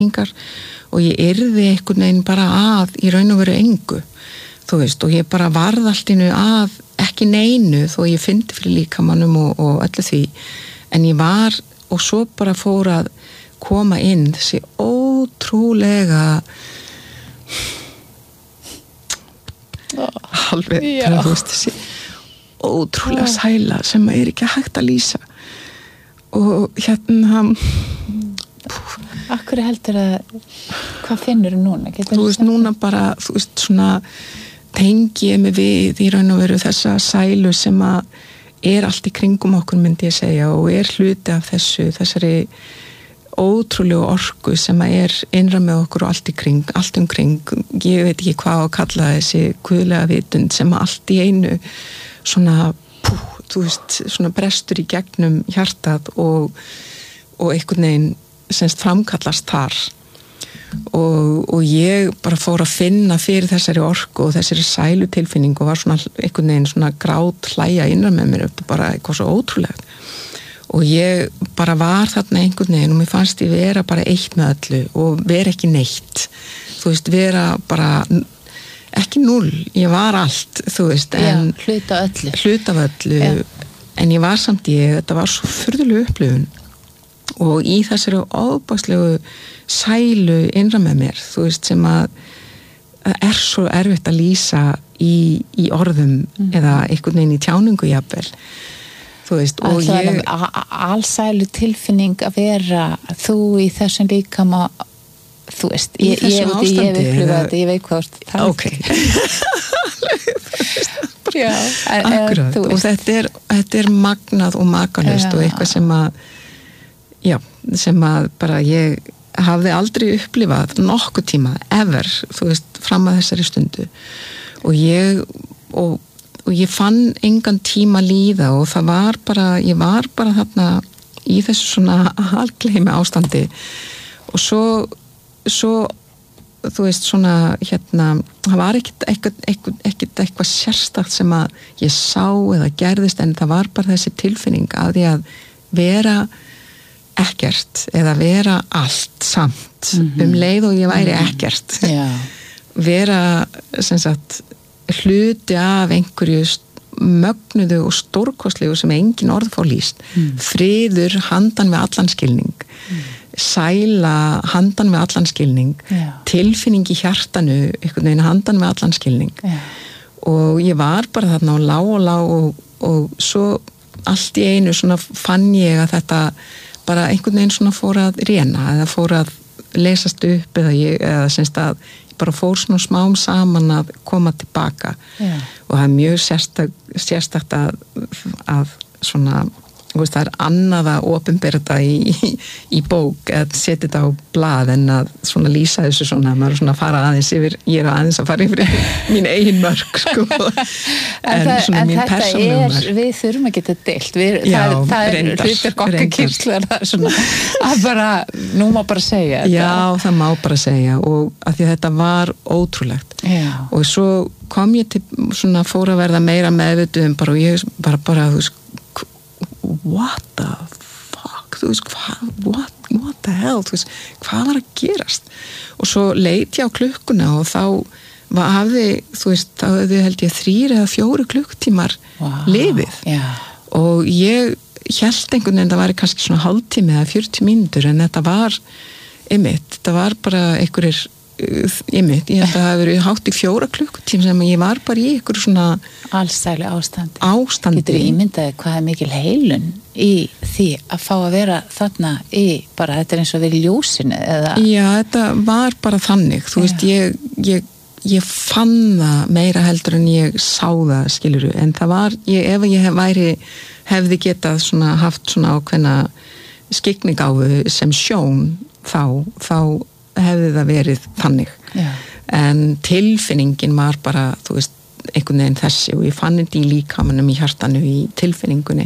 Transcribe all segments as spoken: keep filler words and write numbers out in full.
engar og ég yrði einhvern veginn bara að í raun og veru engu, þú veist, og ég bara varð allt innu að ekki neinu þó ég fyndi fyrir líkamannum og, og öllu því, en ég var og svo bara fór að koma inn þessi ótrúlega oh, alveg, þú veist, þessi ótrúlega oh. sæla sem er ekki hægt að lýsa og hérna pú, Akkur heldur að hvað finnur þú núna? Getur þú veist, núna bara, þú veist, svona tengi ég mig við í raun og veru þessa sælu sem að er allt í kringum okkur, myndi ég segja, og er hluti af þessu, þessari ótrúlegu orku sem að er innra með okkur og allt í kring, allt um kring, ég veit ekki hvað að kalla þessi guðlega vitund sem að allt í einu svona, pú, þú veist, svona brestur í gegnum hjartað og, og einhvern veginn semst framkallast þar og, og ég bara fór að finna fyrir þessari orku og þessari sælu tilfinning og var svona einhvern veginn svona grát hlæja innra með mér, þetta bara eitthvað svo ótrúlegt og ég bara var þarna einhvern veginn og mér fannst ég vera bara eitt með öllu og vera ekki neitt, þú veist, vera bara ekki núll, ég var allt, þú veist, en Já, hluta öllu hluta af öllu, Já. en ég var samt ég, þetta var svo furðuleg upplifun og í þessari óbáslegu sælu innra með mér, þú veist, sem að er svo erfitt að lýsa í, í orðum mm. eða einhvern veginn í tjáningu jafnvel, þú veist, og ég... ég... Allsælu tilfinning að vera þú í þessum líkama, þú veist, í ég, þessu ég, ástandi, ég hef upplifað eða... þetta, ég veit hvað það er. Ok. Já, akkurat, og þetta er, þetta er magnað og makalust og eitthvað sem að já, sem að bara ég hafði aldrei upplifað nokkuð tíma, ever, þú veist, fram að þessari stundu og ég og, og ég fann engan tíma líða og það var bara, ég var bara þarna í þessu svona algleimi ástandi og svo svo, þú veist, svona hérna, það var ekkit ekkit, ekkit, ekkit eitthvað sérstakt sem að ég sá eða gerðist en það var bara þessi tilfinning að því að vera ekkert eða vera allt samt mm-hmm. um leið og ég væri ekkert yeah. vera sem sagt hluti af einhverju mögnuðu og stórkostlegu sem engin orð fá lýst mm. friður handan við allan skilning mm. sæla handan við allan skilning yeah. tilfinning í hjartanu einhvern veginn handan við allan skilning yeah. og ég var bara þarna og lá og lá og, og svo allt í einu svona fann ég að þetta bara einhvern veginn svona fór að rena eða fór að leysast upp eða ég, eða semst að ég bara fór svona smám saman að koma tilbaka yeah. og það er mjög sérstakt, sérstakt að, að svona, veist, það er annað að opinbera þetta í, í, í bók eða setja þetta á blað en að svona lýsa þessu svona, maður er svona að fara aðeins yfir, ég er aðeins að fara yfir mín eigin mörk sko en, en, það, svona en mín þetta er, við þurfum að geta deilt við, Já, það, það er reyndar, hlutir okkar kýrslu það er svona að bara, nú má bara segja þetta. Já, það má bara segja og að því að þetta var ótrúlegt Já. Og svo kom ég til svona fór að verða meira meðvituð bara og ég bara bara, þú veist what the fuck þú veist, hvað, what, what the hell þú veist, hvað var að gerast og svo leit ég á klukkuna og þá var, hafði, þú veist þá hefði held ég þrýr eða fjóru klukktímar wow. lifið yeah. og ég hélt einhvern veginn það var kannski svona hálftími eða fjörutíu mínútur en þetta var einmitt, þetta var bara einhverjir einmitt, ég held að það hafi verið hátt í fjóra klukkutíma sem ég var bara í einhverju svona allsælu ástandi. ástandi Getur ímyndaði hvað er mikil heilun í því að fá að vera þarna í bara, þetta er eins og verið ljósinu eða Já, þetta var bara þannig þú Já. veist, ég, ég, ég fann það meira heldur en ég sá það skiluru, en það var ég, ef ég hef væri, hefði getað svona haft svona ákveðna skikningáfu sem sjón þá, þá hefði það verið þannig Já. en tilfinningin var bara þú veist, einhvern veginn þessi og ég fann þetta í líkamanum í hjartanu í tilfinningunni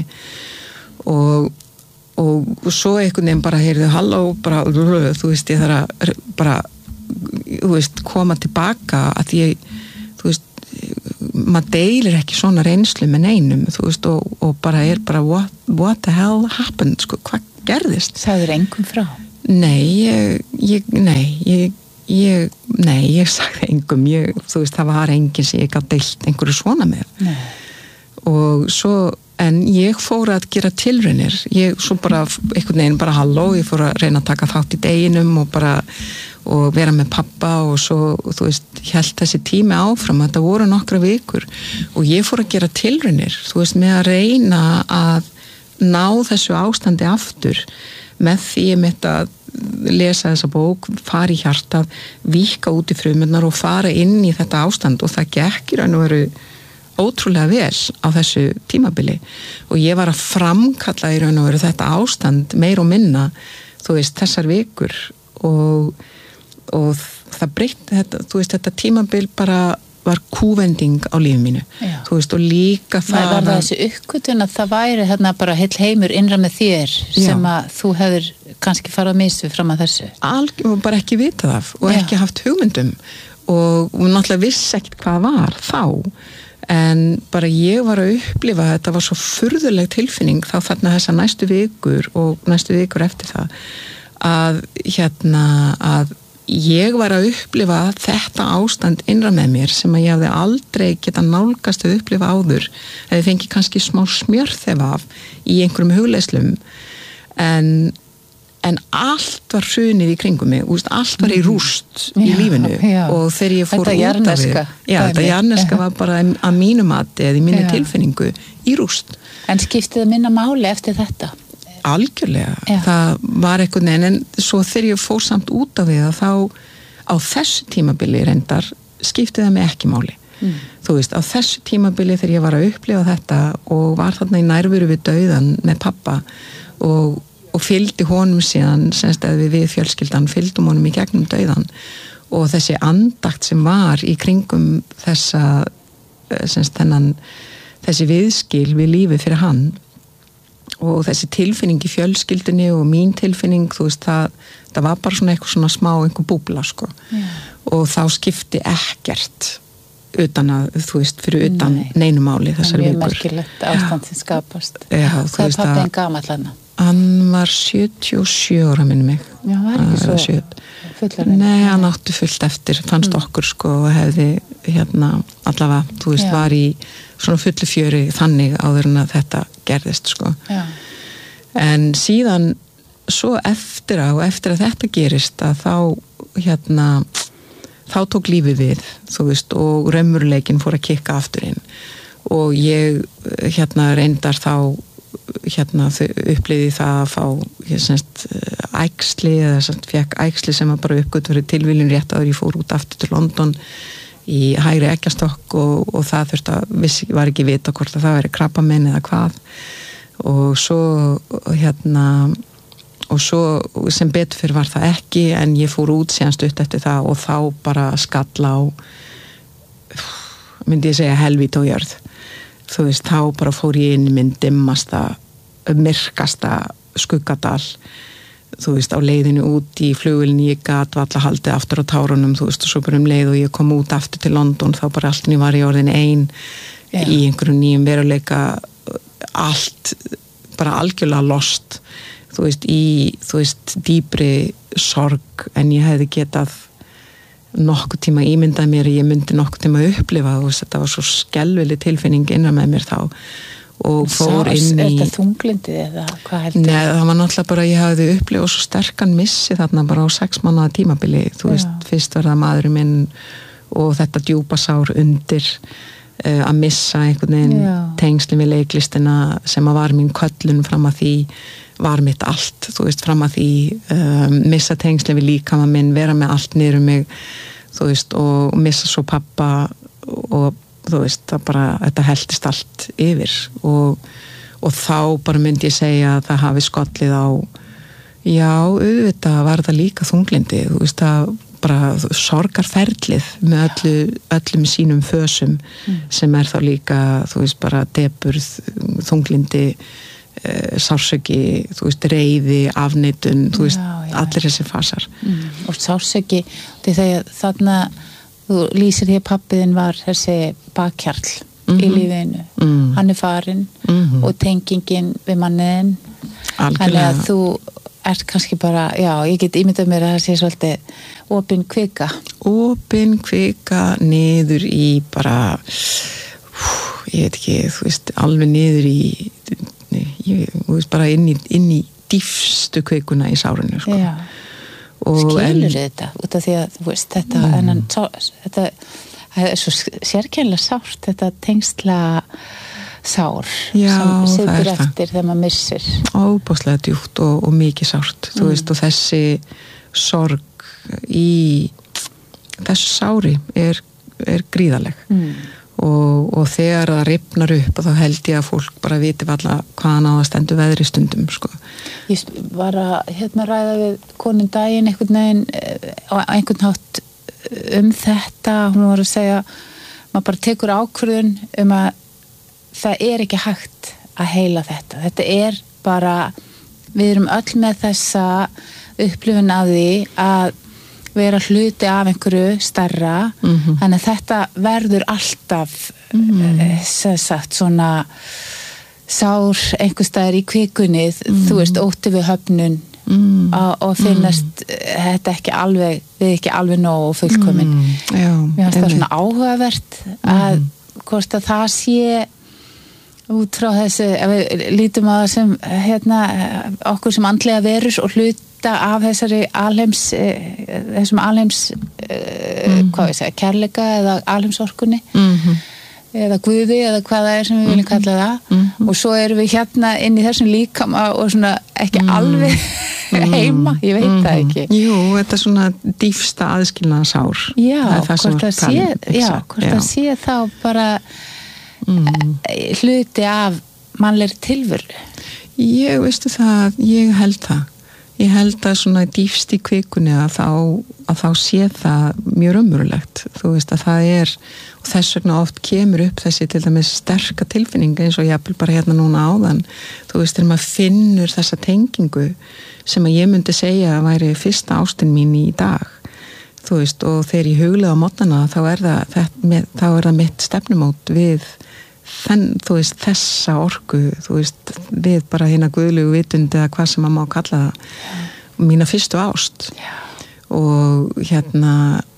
og, og, og svo einhvern veginn bara heyrðu halló, bara, þú veist, ég þarf að bara, þú veist, koma tilbaka að ég, þú veist maður deilir ekki svona reynslu með neinum, þú veist, og, og bara er bara what, what the hell happened, sko, hvað gerðist? Sagður engum frá? Nei, ég, ég nei, ég ég, nei, ég sagði engum ég, þú veist, það var enginn sem ég gat deilt einhverju svona með nei. Og svo en ég fór að gera tilraunir ég svo bara, einhvern veginn bara halló ég fór að reyna að taka þátt í deginum og bara, og vera með pappa og svo, þú veist, hélt þessi tími áfram, þetta voru nokkra vikur og ég fór að gera tilraunir þú veist, með að reyna að ná þessu ástandi aftur með því ég mitt að lesa þessa bók, fara í hjartað víkka út í frumurnar og fara inn í þetta ástand og það gekk í raun og veru ótrúlega vel á þessu tímabili og ég var að framkalla í raun og veru þetta ástand meir og minna þú veist, þessar vikur og, og það breytti þetta, þú veist, þetta tímabil bara var kúvending á lífi mínu Já. Þú veist, og líka það Var það þessi uppgötvun að það væri hérna bara heill heimur innra með þér sem Já. að þú hefur kannski farað mistu fram að þessu Alg, og bara ekki vitað af og Já. ekki haft hugmyndum og, og náttúrulega vissi ekkert hvað var þá en bara ég var að upplifa þetta var svo furðuleg tilfinning þá þarna þessa næstu vikur og næstu vikur eftir það að hérna að ég var að upplifa þetta ástand innra með mér sem að ég hafði aldrei geta nálgast að upplifa áður eða fengi kannski smá smjörþef af í einhverjum hugleiðslum en en allt var hrunið í kringum mig, úst, allt var í rúst í Já, lífinu já. og þegar ég fór Þetta út af jarðneska því já, þetta dæmi. jarneska var bara að mínu mati eða í minni Já. tilfinningu í rúst En skiptið það minna máli eftir þetta? algjörlega, Já. það var eitthvað en, en svo þegar ég fór samt út af því að þá á þessu tímabili reyndar skiptið það mig ekki máli mm. þú veist, á þessu tímabili þegar ég var að upplifa þetta og var þarna í nærveru við dauðan með pappa og og fylgdi honum síðan semst að við við fjölskyldan fylgdum honum í gegnum dauðan og þessi andakt sem var í kringum þessa semst þennan þessi viðskil við lífi fyrir hann og þessi tilfinning í fjölskyldunni og mín tilfinning, þú veist, það, það var bara svona eitthvað svona smá einhver búbla sko yeah. og þá skipti ekkert utan að, þú veist, fyrir utan Nei. neinumáli þessar vikur. Það er mjög merkilegt ástand sem skapast. Já, Hvað er pappin gamall hann? Hann var sjötíu og sjö ára minni mig. Já, var ekki svo fullarinn. Nei, hann átti fullt eftir, fannst mm. okkur sko og hefði hérna allavega, þú veist, Já. Var í svona fullu fjöri þannig áður en að þetta gerðist sko. Já. En síðan svo eftir á, eftir að þetta gerist að þá hérna þá tók lífið við, þú veist, og raunveruleikinn fór að kikka aftur inn og ég hérna reyndar þá hérna upplýði það að fá ég semst æxli eða semst fekk æxli sem var bara uppgöt fyrir tilviljun rétt áður ég fór út aftur til London í hægri eggjastokk og, og það þurfti að vissi, var ekki vita hvort að það væri krabbamein eða hvað og svo hérna og svo sem betur fyrir var það ekki en ég fór út síðan stutt eftir það og þá bara skalla á myndi ég segja helvíti og jörð þú veist, þá bara fór ég inn í minn dimmasta, myrkasta skuggadal þú veist, á leiðinu út í flugvélni ég gat valla haldið aftur á tárunum þú veist, og svo bara um leið og ég kom út aftur til London þá bara allt í var ég orðin ein yeah. í einhverjum nýjum veruleika allt bara algjörlega lost þú veist, í, þú veist, dýpri sorg en ég hefði getað nokkuð tíma ímyndað mér ég myndi nokkuð tíma upplifa og þetta var svo skelvileg tilfinning innan með mér þá og fór Sá, inn í Er þetta þunglindið eða hvað heldur? Nei, það var náttúrulega bara ég hafði upplifað svo sterkan missi þarna bara á sex mánaða tímabili þú veist, Já. Fyrst var það maðurinn minn og þetta djúpa sár undir uh, að missa einhvern veginn tengslin við leiklistina sem að var mín köllun fram að því var mitt allt, þú veist, fram að því um, missa tengslin við líkama minn vera með allt niður um mig þú veist, og missa svo pappa og þú veist, það bara þetta heltist allt yfir og, og þá bara myndi ég segja að það hafi skollið á já, auðvitað var það líka þunglindi, þú veist, það bara sorgarferlið með öllu, öllum sínum fösum mm. sem er þá líka, þú veist, bara deburð, þunglindi sársöki, þú veist, reiði afneitun, þú veist, já, já. Allir þessi fasar mm. og sársöki þegar þarna þú lýsir því að pappiðin var þessi bakkjarl mm-hmm. í lífinu mm. hann er farinn mm-hmm. og tengingin við manniðin þannig að þú ert kannski bara, já, ég get ímyndað mér að það sé svolítið opin kvika. Opin kvika niður í bara, hú, ég veit ekki, þú veist, alveg niður í, ég, þú veist, bara inn í, inn í dýfstu kvikuna í sárinu, sko. Já. Skilur þetta, út af því að, þú veist, þetta, mm. en þetta, það er svo sérkennilega sárt, þetta tengsla sár Já, sem situr eftir þegar maður missir. Óbúslega djúpt og, og mikið sárt, mm. þú veist, og þessi sorg í þessu sári er, er gríðaleg. Mm. Og, og þegar það rifnar upp og þá held ég að fólk bara viti alla hvaðan á að stendur veðri stundum, sko. Ég var að hérna ræða við konum daginn einhvern veginn á einhvern hátt um þetta, hún var að segja maður bara tekur ákvörðun um að það er ekki hægt að heila þetta, þetta er bara, við erum öll með þessa upplifun af því að vera hluti af einhverju stærra, mm-hmm. þannig að þetta verður alltaf mm-hmm. sem sagt svona sár einhverstaðar í kvikunni, mm-hmm. þú veist, ótti við höfnun mm-hmm. og, og finnast mm-hmm. þetta ekki alveg, við ekki alveg nóg og fullkomin. Mm-hmm. Já, mér finnst það svona áhugavert að mm-hmm. hvort að það sé út frá þessu, ef við lítum á það sem hérna, okkur sem andlega verur og hlut af þessari alheims þessum alheims mm-hmm. hvað við segja, kærleika eða alheimsorkunni mm-hmm. eða guði eða hvað það er sem við viljum kalla það mm-hmm. og svo erum við hérna inn í þessum líkama og svona ekki mm-hmm. alveg heima, ég veit mm-hmm. það ekki. Jú, þetta er svona dýfsta aðskilnaða sár. Já, hvort það sé já, hvort það sé þá bara mm-hmm. hluti af mannlegri tilveru. Ég veistu það, ég held það. Ég held að svona dýfst í kvikunni að þá, að þá sé það mjög raunverulegt. Þú veist að það er, og þess vegna oft kemur upp þessi til dæmis sterka tilfinninga eins og ég er bara hérna núna áðan. Þú veist, þegar maður finnur þessa tengingu sem að ég myndi segja að væri fyrsta ástin mín í dag. Þú veist, og þegar ég huglega á mótnana þá er það, það, þá er það mitt stefnumót við þenn, þú veist, þessa orku, þú veist, við bara hérna guðlegu vitundi eða hvað sem maður má kalla það, yeah. mína fyrstu ást yeah. og hérna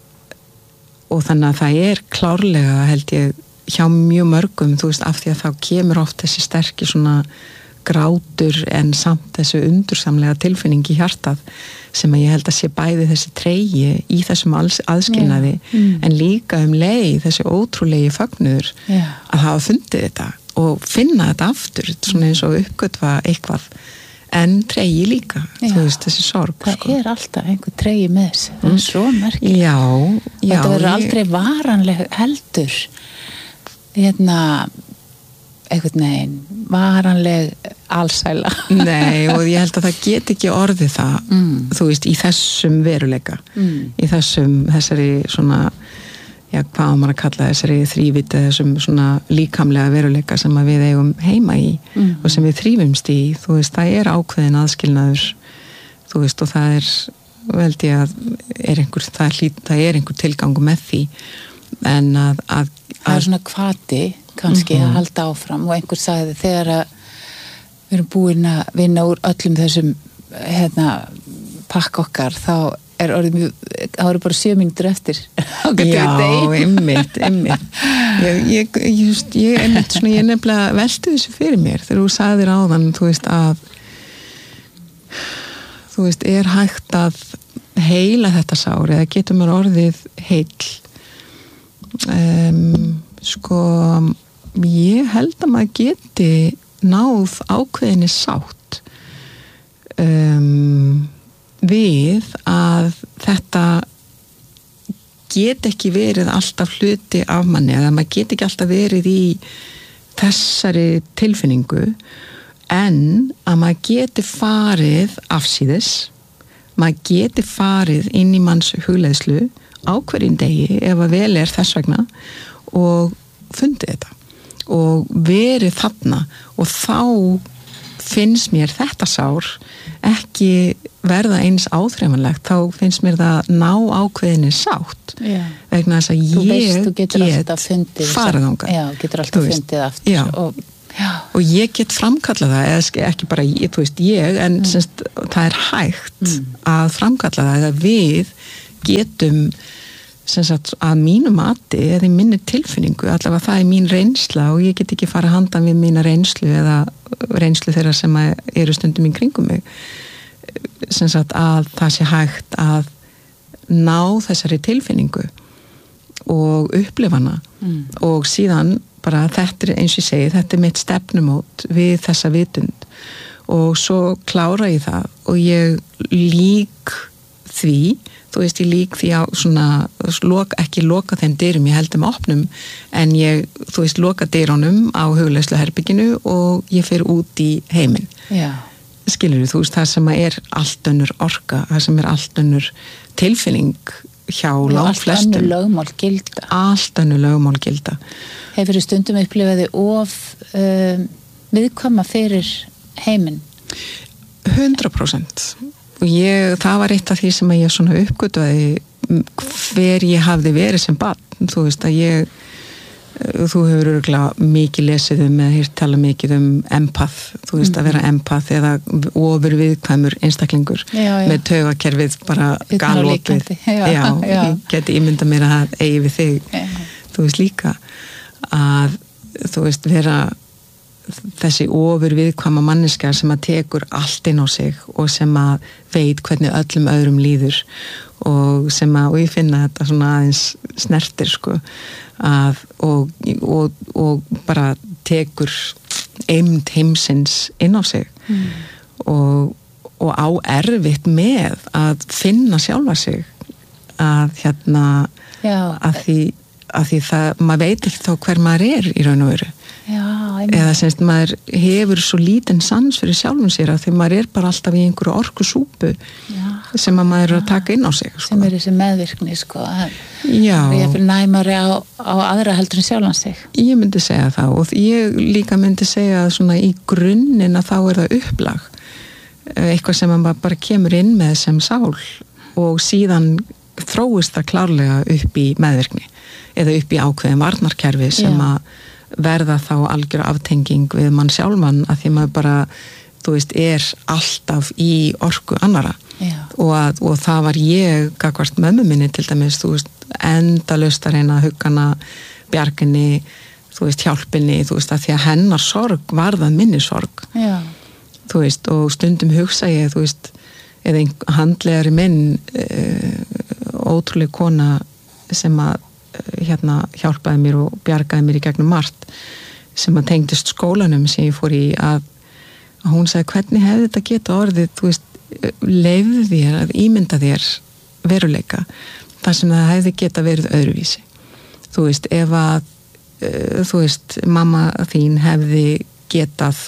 og þannig að það er klárlega held ég hjá mjög mörgum, þú veist, af því að þá kemur oft þessi sterki svona grátur en samt þessu undursamlega tilfinning í hjartað sem að ég held að sé bæði þessi tregi í þessum aðskilnaði yeah. mm. en líka um leið þessi ótrúlegi fögnuður yeah. að hafa fundið þetta og finna þetta aftur svona eins og uppgötva eitthvað en tregi líka, já. Þú veist, þessi sorg. Það sko. Er alltaf einhver tregi með þessu, það er svo merkilegt. Já, já. Þetta verður ég... aldrei varanleg heldur hérna einhvern veginn varanleg alsæla. Nei, og ég held að það get ekki orðið það, mm. þú veist, í þessum veruleika, mm. í þessum, þessari svona, já, hvað maður að kalla þessari þríviti, þessum svona líkamlega veruleika sem að við eigum heima í mm. og sem við þrýfumst í, þú veist, það er ákveðin aðskilnaður, þú veist, og það er, veldi að er einhver, það er, það er einhver tilgangu með því, en að, að, að það er svona hvati kannski mm-hmm. að halda áfram og einhver sagði þegar að við erum búin að vinna úr öllum þessum hérna pakk okkar þá er orðið mjög, þá eru bara sjö mínútur eftir já, einmitt, einmitt ég, ég, just, ég einmitt svona, ég nefnilega velti þessu fyrir mér þegar þú sagðir áðan, þú veist að þú veist, er hægt að heila þetta sár eða getur maður orðið heill um, sko ég held að maður geti náð ákveðinni sátt um, við að þetta get ekki verið alltaf hluti af manni, eða maður get ekki alltaf verið í þessari tilfinningu en að maður geti farið afsíðis, maður geti farið inn í manns hugleiðslu á hverjum degi ef að vel er þess vegna og fundið þetta og verið þarna og þá finnst mér þetta sár ekki verða eins áþreifanlegt, þá finnst mér það ná ákveðinni sátt já. Vegna þess að þú ég veist, get farið þangað já, getur alltaf fundið aftur já. og Já. Og ég get framkallað það, eða ekki bara ég, þú veist, ég, en mm. semst, það er hægt mm. að framkalla það, að við getum semst, að mínu mati eða í minni tilfinningu, allavega það er mín reynsla og ég get ekki fara handan við mína reynslu eða reynslu þeirra sem eru stundum í kringum mig, semst, að það sé hægt að ná þessari tilfinningu og upplifana mm. og síðan bara þetta er eins og ég segi, þetta er mitt stefnumót við þessa vitund og svo klára ég það og ég lík því, þú veist ég lík því á svona, loka, ekki loka þeim dyrum, ég held þeim opnum en ég, þú veist, loka dyrunum á hugleiðsluherbygginu og ég fer út í heiminn. Já. Skilur þú veist, það sem er allt önnur orka, það sem er allt önnur tilfinning hjá langflestum. Allt önnur lögmál gilda. Allt önnur lögmál gilda. Hefur þið stundum upplifaði of um, viðkvæma fyrir heiminn? hundrað prósent. Og ég, það var eitt af því sem ég svona uppgötvaði hver ég hafði verið sem barn. Þú veist að ég, þú hefur örgulega mikið lesið um eða hér tala mikið um empath, þú veist mm-hmm. að vera empath eða ofur viðkvæmur einstaklingur já, já. Með taugakerfið bara galopið. Já, já, já. Ég geti ímyndað mér að það eigi við þig, já. Þú veist líka að þú veist vera þessi ofur viðkvæma manneskja sem að tekur allt inn á sig og sem að veit hvernig öllum öðrum líður og sem að, og ég finna þetta svona aðeins snertir sko að, og, og, og bara tekur eymd heimsins inn á sig mm. og, og á erfitt með að finna sjálfa sig að hérna Já. að því að því það, maður veit ekki þá hver maður er í raun og veru. Já, eða semst maður hefur svo lítinn sans fyrir sjálfum sér að því maður er bara alltaf í einhverju orkusúpu Já, sem að maður er að taka inn á sig sko. Sem er þessi meðvirkni sko Já. Ég er næmari á, á aðra heldur en sjálfan sig. Ég myndi segja það og ég líka myndi segja að svona í grunninn að þá er það upplag eitthvað sem maður bara kemur inn með sem sál og síðan þróist það klárlega upp í meðvirkni eða upp í ákveðin varnarkerfi sem Já. Að verða þá algjör aftenging við mann sjálfan að því maður bara, þú veist, er alltaf í orku annara og, að, og það var ég gagvart mömmu minni til dæmis, þú veist, endalaust að reyna að hugana bjarginni, þú veist, hjálpinni, þú veist, að því að hennar sorg varðan minni sorg. Já. Þú veist, og stundum hugsa ég, þú veist, eða handlegari minn, e, ótrúlega kona sem að hérna hjálpaði mér og bjargaði mér í gegnum margt sem að tengdist skólanum sem ég fór í að, að hún sagði hvernig hefði þetta geta orðið, þú veist, leyfðu þér að ímynda þér veruleika þar sem það hefði geta verið öðruvísi. Þú veist, ef að uh, þú veist, mamma þín hefði getað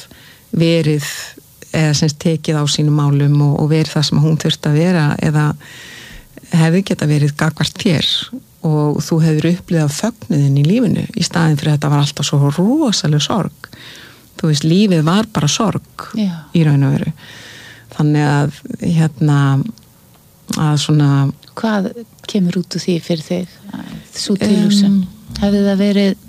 verið eða semst tekið á sínum málum og, og verið það sem hún þurfti að vera eða hefði geta verið gagvart þér og þú hefur upplifað fögnuðin í lífinu í staðin fyrir að þetta var alltaf svo rosaleg sorg. Þú veist, lífið var bara sorg Já. Í raun og veru. Þannig að hérna að svona Hvað kemur út úr því fyrir þig? Svo tilhugsun. Um, hefði það verið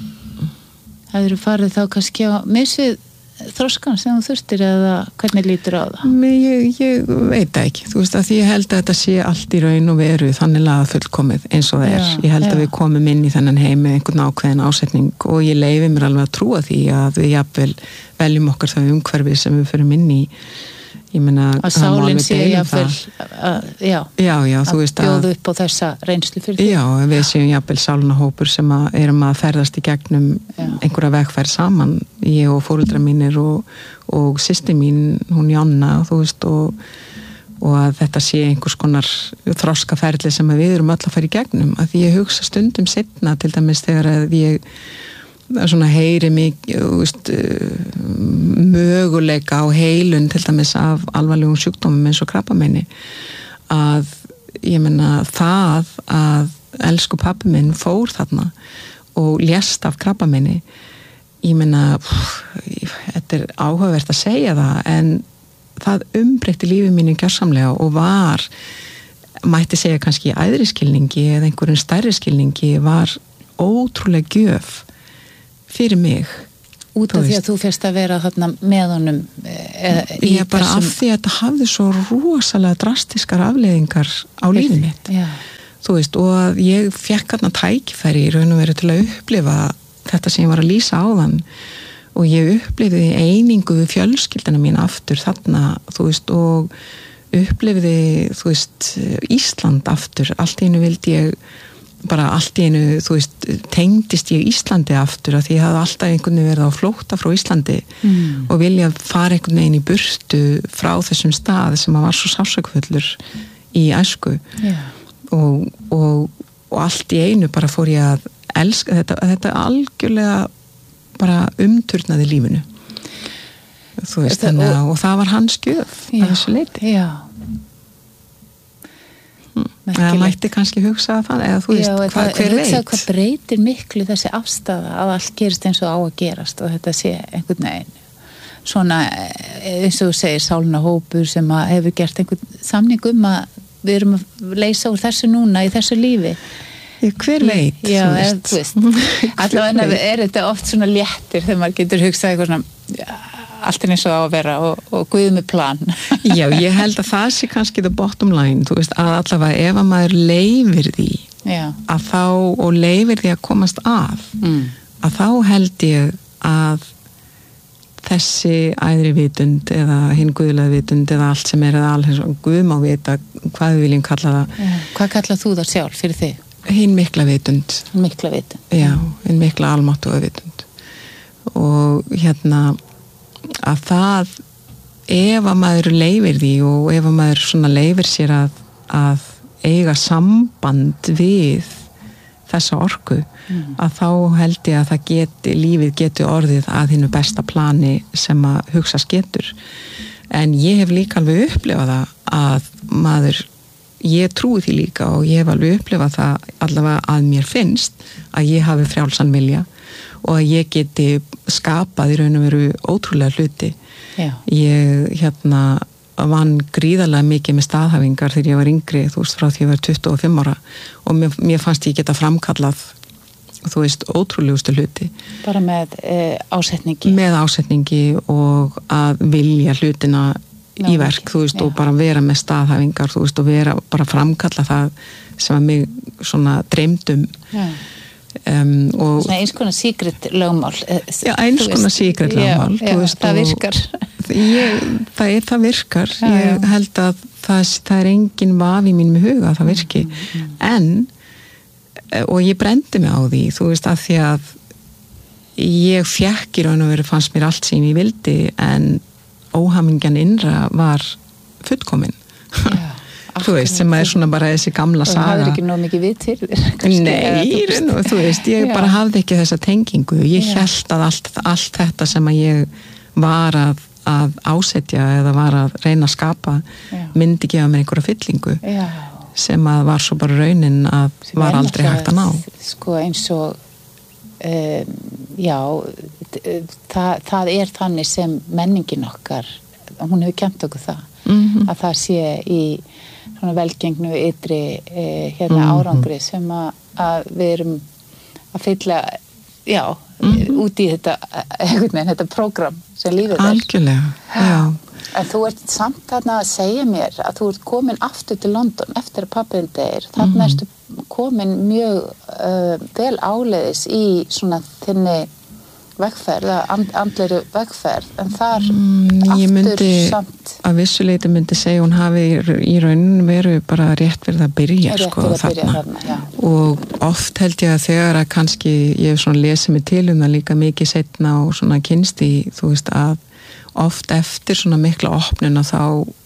hefði þú farið þá kannski á misið þroskan sem þú þurftir eða hvernig lítur á það? Ég, ég veit það ekki, þú veist að því ég held að þetta sé allt í raun og veru þannig lagað fullkomið eins og það er. Já, ég held já. Að við komum inn í þennan heim með einhvern ákveðin ásetning og ég leyfi mér alveg að trúa því að við jafnvel veljum okkar það umhverfið sem við förum inn í. Ég meina að sálinn sé jafnvel já, já, já, þú veist að bjóðu upp á þessa reynslu fyrir því. Já, við séum jafnvel sálnahópur sem að erum að ferðast í gegnum já. Einhverja vegferð saman, ég og fóreldrar mínir og, og systir mín, hún Jonna, þú veist og, og að þetta sé einhvers konar þroskaferli sem við erum öll að fara í gegnum, að því ég hugsa stundum seinna til dæmis þegar að ég svona heyri mikið veist, möguleika á heilun til dæmis af alvarlegum sjúkdómum eins og krabbameini að ég meina það að elsku pabbi minn fór þarna og lést af krabbameini ég meina þetta er áhugavert að segja það en það umbreytti lífið mínu gjörsamlega og var mætti segja kannski í æðri skilningi eða einhverjum stærri skilningi var ótrúlega gjöf fyrir mig út af því að þú fyrst að vera þarna með honum e, í ég bara þessum... af því að þetta hafði svo rosalega drastiskar afleiðingar á lífið mitt já. Þú veist, og að ég fekk þarna tækifæri í raun og veru til að upplifa þetta sem ég var að lýsa áðan og ég upplifiði einingu við fjölskyldina mín aftur þarna, þú veist, og upplifiði, þú veist, Ísland aftur, allt í einu vildi ég bara allt í einu, þú veist, tengdist ég Íslandi aftur að því ég hafði alltaf einhvern veginn verið á flótta frá Íslandi mm. og vilja fara einhvern veginn í burtu frá þessum stað sem var svo sársaukfullur í æsku yeah. og, og, og allt í einu bara fór ég að elska þetta, þetta algjörlega bara umturnaði lífinu þú veist, þetta, þannig að og, og það var hans gjöf að þessu leyti já það mætti kannski hugsa það eða þú veist, já, hvað, það, hver veit hvað breytir miklu þessi afstafa að allt gerist eins og á að gerast og þetta sé einhvern veginn svona eins og þú segir sálna hópur sem að hefur gert einhvern samning um að við erum að leysa úr þessu núna í þessu lífi hver veit já, þú veist, allavega er þetta oft svona léttir þegar maður getur hugsað eitthvað svona já, allt er eins og á að vera og, og Guð með plan já, ég held að það sé kannski the bottom line, þú veist, að allavega ef að maður leifir því já. Að þá, og leifir því að komast að mm. að þá held ég að þessi æðri vitund eða hinn guðlega vitund eða allt sem er eða alls Guð má vita hvað við viljum kalla það já. Hvað kallað þú það sjálf fyrir þig? Hinn mikla vitund mikla vitund já, hinn mikla almáttuga vitund og hérna að það ef að maður leifir því og ef að maður svona leifir sér að, að eiga samband við þessa orku mm. að þá held ég að það geti lífið geti orðið að hinnu besta plani sem að hugsast getur en ég hef líka alveg upplifað það að maður ég trúi því líka og ég hef alveg upplifað það allavega að mér finnst að ég hafi frjálsan vilja og að ég geti skapað í raun og veru ótrúlega hluti já. Ég hérna vann gríðarlega mikið með staðhæfingar þegar ég var yngri, þú veist, frá því ég var tuttugu og fimm ára og mér, mér fannst ég geta framkallað þú veist, ótrúlegustu hluti bara með e, ásetningi með ásetningi og að vilja hlutina Ná, í verk, þú veist, já. Og bara vera með staðhæfingar, þú veist, og vera bara framkalla það sem að mig svona dreymdum já Um, og svona eins konar secret lögmál já, eins konar secret lögmál já, já, veist, það virkar ég, það, er, það virkar já, ég já. held að það, það er engin vafi í mínum huga að það virki mm, mm. en og ég brendi mig á því þú veist að því að ég fjekk í raun og veru fannst mér allt sem ég vildi en óhamingjan innra var fullkomin já þú veist, sem er svona bara þessi gamla saga. Og hafðir ekki nóg mikið við til þér? Nei, þú, þú veist, ég já. bara hafði ekki þessa tengingu. Ég já. held að allt, allt þetta sem að ég var að, að ásetja eða var að reyna að skapa já. myndi gefa mér einhverja fyllingu já. sem að var svo bara raunin að sem var aldrei hægt að ná. Sko eins og um, já, það, það er þannig sem menningin okkar, hún hefur kennt okkur það, mm-hmm. að það sé í svona velgengnu ytri eh, hérna mm-hmm. árangri sem að, að við erum að fylla já, mm-hmm. út í þetta eitthvað, þetta prógram sem lífið er. Algjörlega, já. En þú ert samt þarna að segja mér að þú ert komin aftur til London eftir að pabbiðin deyr. Þarna mm-hmm. ertu komin mjög uh, vel áleiðis í svona þinni vegferð, and, andleiri vegferð, en þar mm, aftur myndi, samt að vissuleiti myndi segja hún hafi í raunin veru bara rétt verið að byrja, rétt sko, að þarna, byrja þarna og oft held ég að þegar að kannski ég hef svona lesið mig til um það líka mikið setna og svona kynst í, þú veist, að oft eftir svona mikla opnuna þá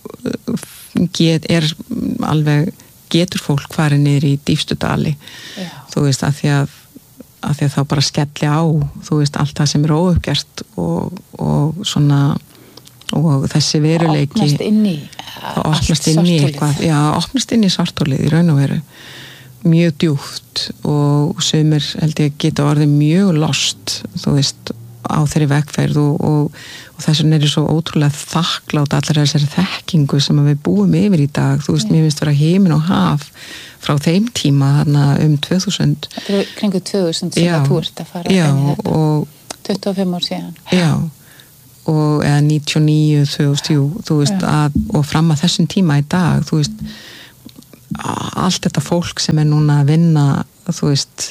get, er alveg getur fólk farið niður í dýpstu dali, já. Þú veist, að því að að því að þá bara skelli á, þú veist, allt það sem er óuppgert og, og svona og þessi veruleiki það opnast inn í það opnast inn í eitthvað, já, opnast inn í svartholið í raun og veru mjög djúpt og sumir held ég geta orðið mjög lost, þú veist, á þeirri vegferð og, og, og þess vegna er svo ótrúlega þakklátt allar þessari þekkingu sem við búum yfir í dag, þú veist, yeah. mér finnst vera himinn og haf frá þeim tíma þarna um tvö þúsund. Þetta er kringu tvö þúsund sem já, að þú ert að fara já, inn í þetta. Og, tuttugu og fimm ár síðan. Já, og eða níutíu og níu, tvö þúsund og þrjú, þú veist, að, og fram að þessum tíma í dag, þú veist, allt þetta fólk sem er núna að vinna, þú veist,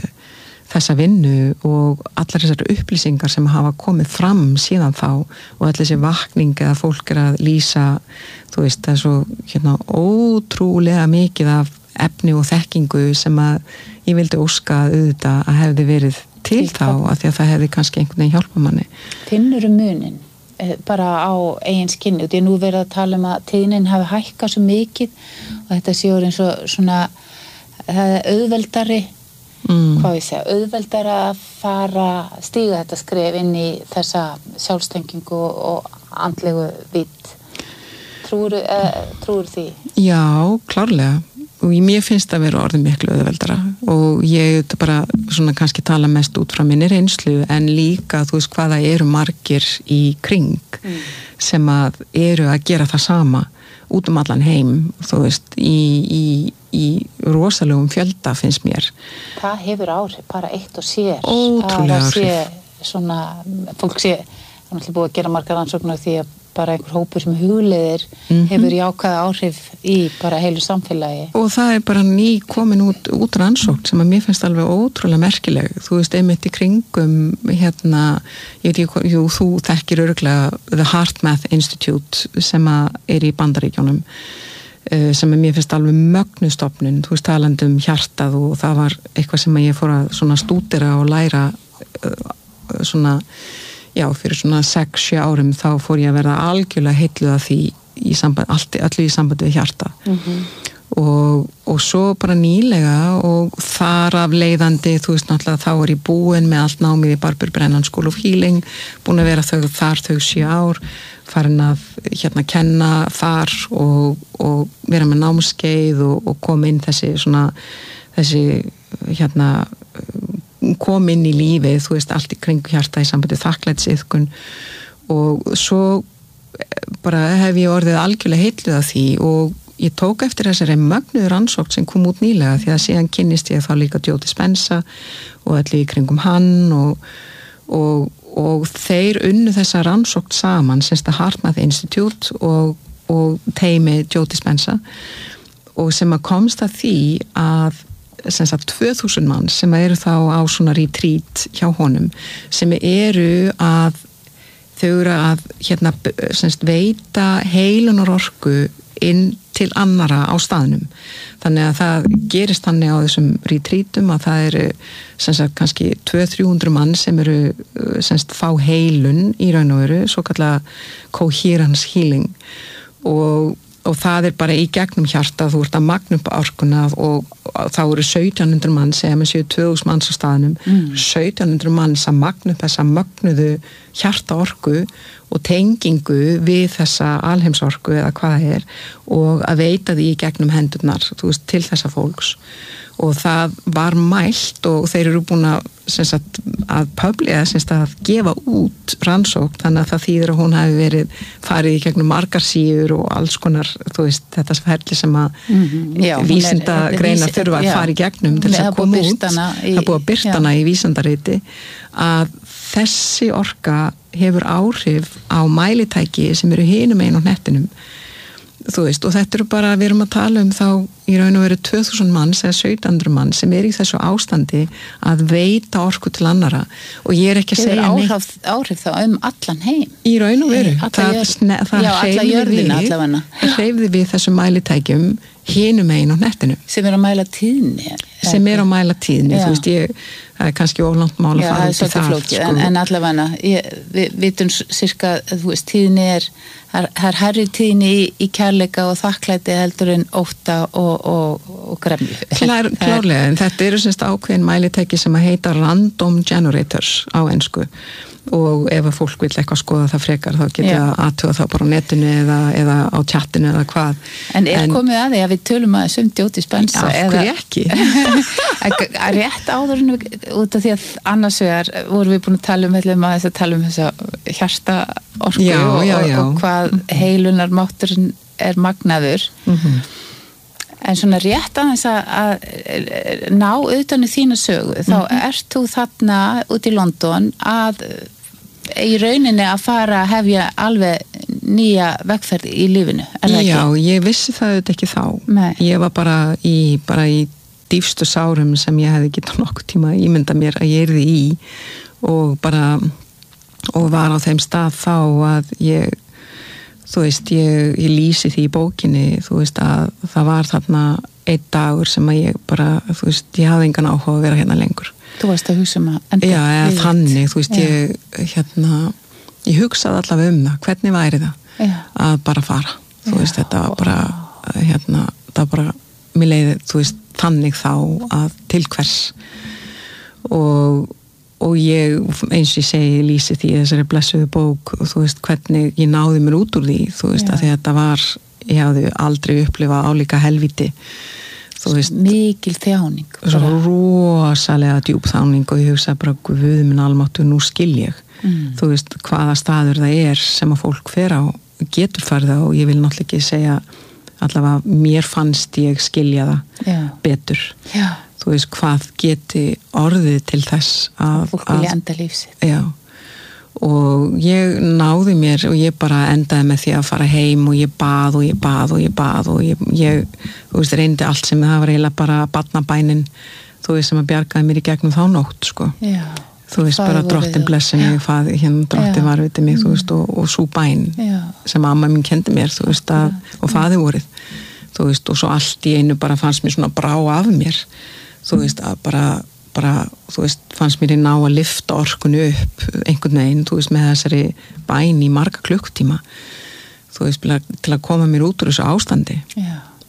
þessa vinnu og allar þessar upplýsingar sem hafa komið fram síðan þá og allir þessi vakning eða fólk er að lýsa, þú veist, það er svo hérna ótrúlega mikið af efni og þekkingu sem að ég vildi óska auðvitað að hefði verið til þá, af því að það hefði kannski einhvern veginn hjálpa manni. Finnurðu munin bara á eigin skinni, og því að nú verið að tala um að tíðnin hafi hækkað svo mikið og þetta sé orðið eins og svona það er auðveldari Mm. hvað ég segja, auðveldar að fara stíga þetta skref inn í þessa sjálfstengingu og andlegu vitt. Trúir, eh, trúir því? Já, klárlega. Og mér finnst það að vera orðið miklu auðveldara og ég þetta bara svona kannski tala mest út frá minni reynslu en líka þú veist hvaða eru margir í kring mm. sem að eru að gera það sama út um allan heim, þú veist, í, í, í rosalegum fjölda finnst mér. Það hefur áhrif, bara eitt og sér. Ótrúlega áhrif. Sé svona, fólk sé, það er náttúrulega búið að gera margar rannsóknir því að bara einhver hópur sem hugleiðir mm-hmm. hefur jákvæða áhrif í bara heilu samfélagi. Og það er bara ný komin út, út rannsókn sem að mér finnst alveg ótrúlega merkileg. Þú veist, einmitt í kringum hérna, ég veit ekki, jú, þú þekkir örugglega The HeartMath Institute sem að er í Bandaríkjónum sem er mér finnst alveg mögnustofnun, þú veist, talandi um hjartað og það var eitthvað sem ég fór að svona stúdera og læra svona já, fyrir svona sex sjö árum þá fór ég að verða algjörlega heilluð af því í samband, allt, allir í sambandi við hjarta mm-hmm. og, og svo bara nýlega og þar af leiðandi, þú veist náttúrulega þá er ég búin með allt námið í Barbara Brennan School of Healing, búin að vera þau, þar þau sjö ár, farin að hérna kenna þar og, og vera með námskeið og, og koma inn þessi svona þessi hérna kom inn í lífið, þú veist, allt í kringu hjarta í sambandi þakklætisiðkun og svo bara hef ég orðið algjörlega heilluð af því og ég tók eftir þessari mögnuðu rannsókn sem kom út nýlega því að síðan kynnist ég þá líka Joe Dispenza og allir í kringum hann og, og, og þeir unnu þessa rannsókn saman, semst að HeartMath Institute og, og teimi Joe Dispenza og sem að komst að því að sem sagt tvö þúsund mann sem eru þá á svona retreat hjá honum sem eru að þau eru að hérna sem sagt veita heilunar orku inn til annara á staðnum þannig að það gerist þannig á þessum retreatum að það eru sem sagt kannski tvö til þrjú hundruð mann sem eru sem sagt fá heilun í raun og veru, svo kallega coherence healing og og það er bara í gegnum hjarta þú ert að magna upp orkuna og, og þá eru sautján hundruð manns eða með séu tvö þúsund manns á staðnum mm. sautján hundruð manns að magna upp þessa magnuðu hjarta orku og tengingu við þessa alheimsorku eða hvað það er og að veita því í gegnum hendurnar þú veist, til þessa fólks og það var mælt og þeir eru búin að, sagt, að publika, að gefa út rannsókn þannig að það þýðir að hún hafi verið farið í gegnum margar síður og alls konar, þú veist, þetta ferli sem að mm-hmm. já, vísinda er, greina vísi, þurfa að já. fara í gegnum til þess að koma út það er búið að byrtana í vísindariti að þessi orka hefur áhrif á mælitæki sem eru hinum einn á hnettinum þú veist, og þetta eru bara, við erum að tala um þá í raun og veru tvö þúsund manns eða sautján hundruð manns sem er í þessu ástandi að veita orku til annara og ég er ekki að segja neitt. Hefur áhrif, áhrif þá um allan heim? Í raun og veru. Það, það hreyfði við, við þessum mælitækjum hinum einn á nettinu. Sem er að mæla tíðni? Sem er að mæla tíðni, þú veist, ég, það er kannski oflangt mál að fara út í það. Flókið, sko. En, en allavega, ég, við vitum cirka, þú veist, tíðni er, það er herri tíðni í, í kærleika og þakklæti heldur en ótta og, og, og gremju. Klár, klárlega, en þetta eru semst ákveðin mælitæki sem að heita random generators á ensku og ef að fólk vil eitthvað skoða það frekar þá geta að aðtuga það bara á netinu eða, eða á chatinu eða hvað. En er en, komið að því að við tölum að sem Joe Dispenza af hverju ekki? Rétt áður út af því að annars vegar vorum við búin að tala um, að þess að tala um þessa hjarta orku og, og hvað heilunar mátturinn er magnaður mm-hmm. En svona rétt aðeins að, að ná utan í þína sögu, þá mm-hmm. ert þú þarna út í London að í rauninni að fara að hefja alveg nýja vegferð í lífinu, er það ekki? Já, ég vissi það auðvitað ekki þá. Nei. Ég var bara í, bara í dýfstu sárum sem ég hefði getað nokkuð tíma að ímynda mér að ég yrði í og bara, og var á þeim stað þá að ég, þú veist, ég, ég lýsi því í bókinni, þú veist, að það var þarna einn dagur sem að ég bara, þú veist, ég hafði engan áhuga að vera hérna lengur. Þú varst að hugsa um að enda já, eða þannig, þú veist, já. ég hérna, ég hugsaði allavega um það, hvernig væri það já. Að bara fara, þú já. Veist, þetta var bara hérna, það var bara mér leiði, þú veist, þannig þá að til hvers og, og ég eins og ég segi lýsi því þessari blessuðu bók, þú veist, hvernig ég náði mér út úr því, þú veist, já. Að því að þetta var, ég hafði aldrei upplifað álíka helvíti. Mikil þjáning svo rosalega djúp þjáning og ég hugsa bara guð minn almáttugur, nú skil ég mm. þú veist hvaða staður það er sem að fólk fer á, getur farið á og ég vil náttúrulega ekki segja allavega mér fannst ég skilja það Já. Betur Já. Þú veist hvað geti orðið til þess að fólk vilja enda lífsitt Já og ég náði mér og ég bara endaði með því að fara heim og ég bað og ég bað og ég bað og ég, ég þú veist, reyndi allt sem það var eiginlega bara barnabænin, þú veist, sem að bjargaði mér í gegnum þá nótt, sko Já, þú veist, bara drottin blessi mig, fað, hérna drottin varviti mig, mm. þú veist, og, og svo bæn Já. Sem amma mín kendi mér, þú veist, að, og faði vorið, þú veist, og svo allt í einu bara fannst mér svona brá af mér, þú veist, að bara bara, þú veist, fannst mér í ná að lyfta orkunu upp einhvern veginn, þú veist, með þessari bæn í marga klukktíma þú veist, til að koma mér út úr þessu ástandi Já,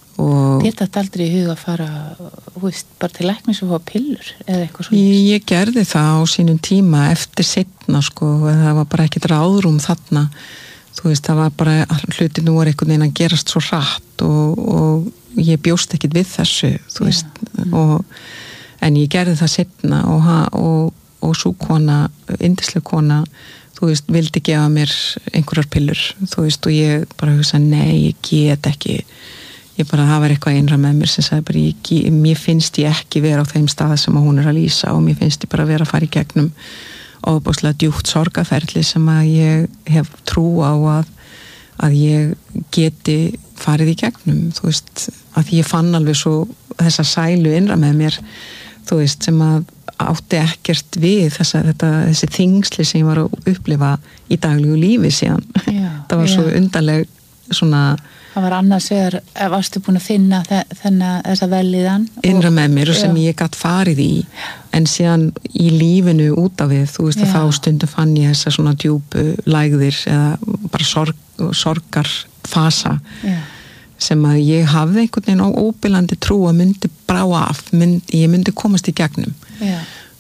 og þér datt aldrei í hug að fara, þú veist, bara til læknis og fá pillur eða eitthvað svona ég, ég gerði það á sínum tíma eftir seinna, sko, það var bara ekkert ráðrúm þarna, þú veist, það var bara hluti nú er einhvern veginn að gerast svo hratt og, og ég bjóst ekkert við þessu, þú veist Já. Og en ég gerði það seinna og, og, og svo kona, yndisleg kona, þú veist, vildi gefa mér einhverjar pillur, þú veist, og ég bara hugsa, nei, ég get ekki, ég bara, það var eitthvað innra með mér sem sagði bara, ég, mér finnst ég ekki vera á þeim stað sem hún er að lýsa og mér finnst ég bara vera að fara í gegnum ofboðslega djúpt sorgaferli sem að ég hef trú á að, að ég geti farið í gegnum, þú veist, að ég fann alveg svo þessa sælu innra með mér þú veist, sem að átti ekkert við þessa, þetta, þessi þingsli sem ég var að upplifa í daglegu lífi síðan. Já, það var já. Svo undarleg svona það var annars vegar, varstu búin að finna þennan þessa velíðan innra með mér og sem já. Ég gat farið í en síðan í lífinu út af við, þú veist já. Að þá stundum fann ég þessa svona djúpu lægðir eða bara sorg, sorgar fasa já. Sem að ég hafði einhvern veginn á óbylandi trú að myndi brá af, mynd, ég myndi komast í gegnum Já.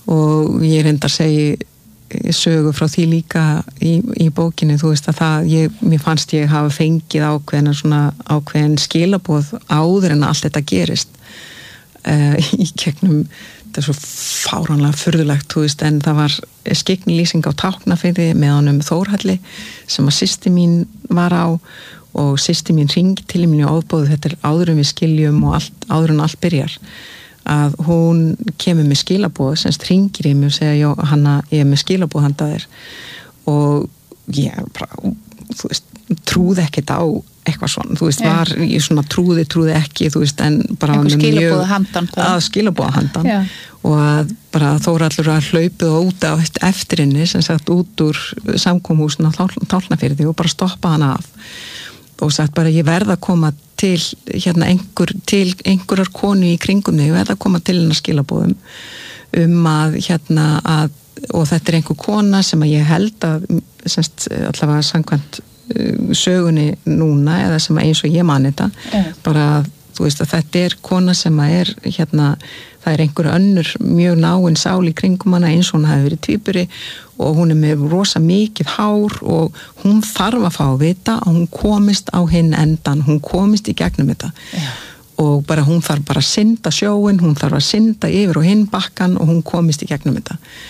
Og ég reyndar segi sögu frá því líka í, í bókinni, þú veist að það, ég, mér fannst ég hafa fengið ákveðina svona ákveðin skilaboð áður en allt þetta gerist uh, í gegnum, þetta er svo fáránlega furðulegt, þú veist, en það var skyggni lýsing á Tálknafirði með honum Þórhalli sem að systir mín var á og systir mín ringi til mín og ofbóðu þetta er áður en við skiljum og allt, áður en allt byrjar að hún kemur með skilaboð semst ringir í mig og segja já, hanna, ég er með skilaboð handa þér og ég bara, þú veist, trúði ekkert á eitthvað svona, þú veist, yeah. var ég svona trúði, trúði ekki, þú veist, en bara einhver skilaboð handan að skilaboð handan yeah. og að bara Þórhallur að hlaupið og út á eftir henni sem sagt út úr samkomhúsinu á Tálknafirði og bara stoppa hana af og sagt bara ég verð að koma til hérna einhver, til einhverjar konu í kringum mig, ég verð að koma til hennar skilaboðum um að hérna að, og þetta er einhver kona sem að ég held að semst allavega samkvæmt uh, sögunni núna eða sem að eins og ég man þetta yeah. bara þú veist að þetta er kona sem að er hérna, það er einhver önnur mjög náinn sál í kringum hana eins og hún hafi verið tvíburi og hún er með rosa mikið hár og hún þarf að fá að vita að hún komist á hinn endan, hún komist í gegnum þetta yeah. og bara hún þarf bara að synda sjóin, hún þarf að synda yfir og hinn bakkan og hún komist í gegnum þetta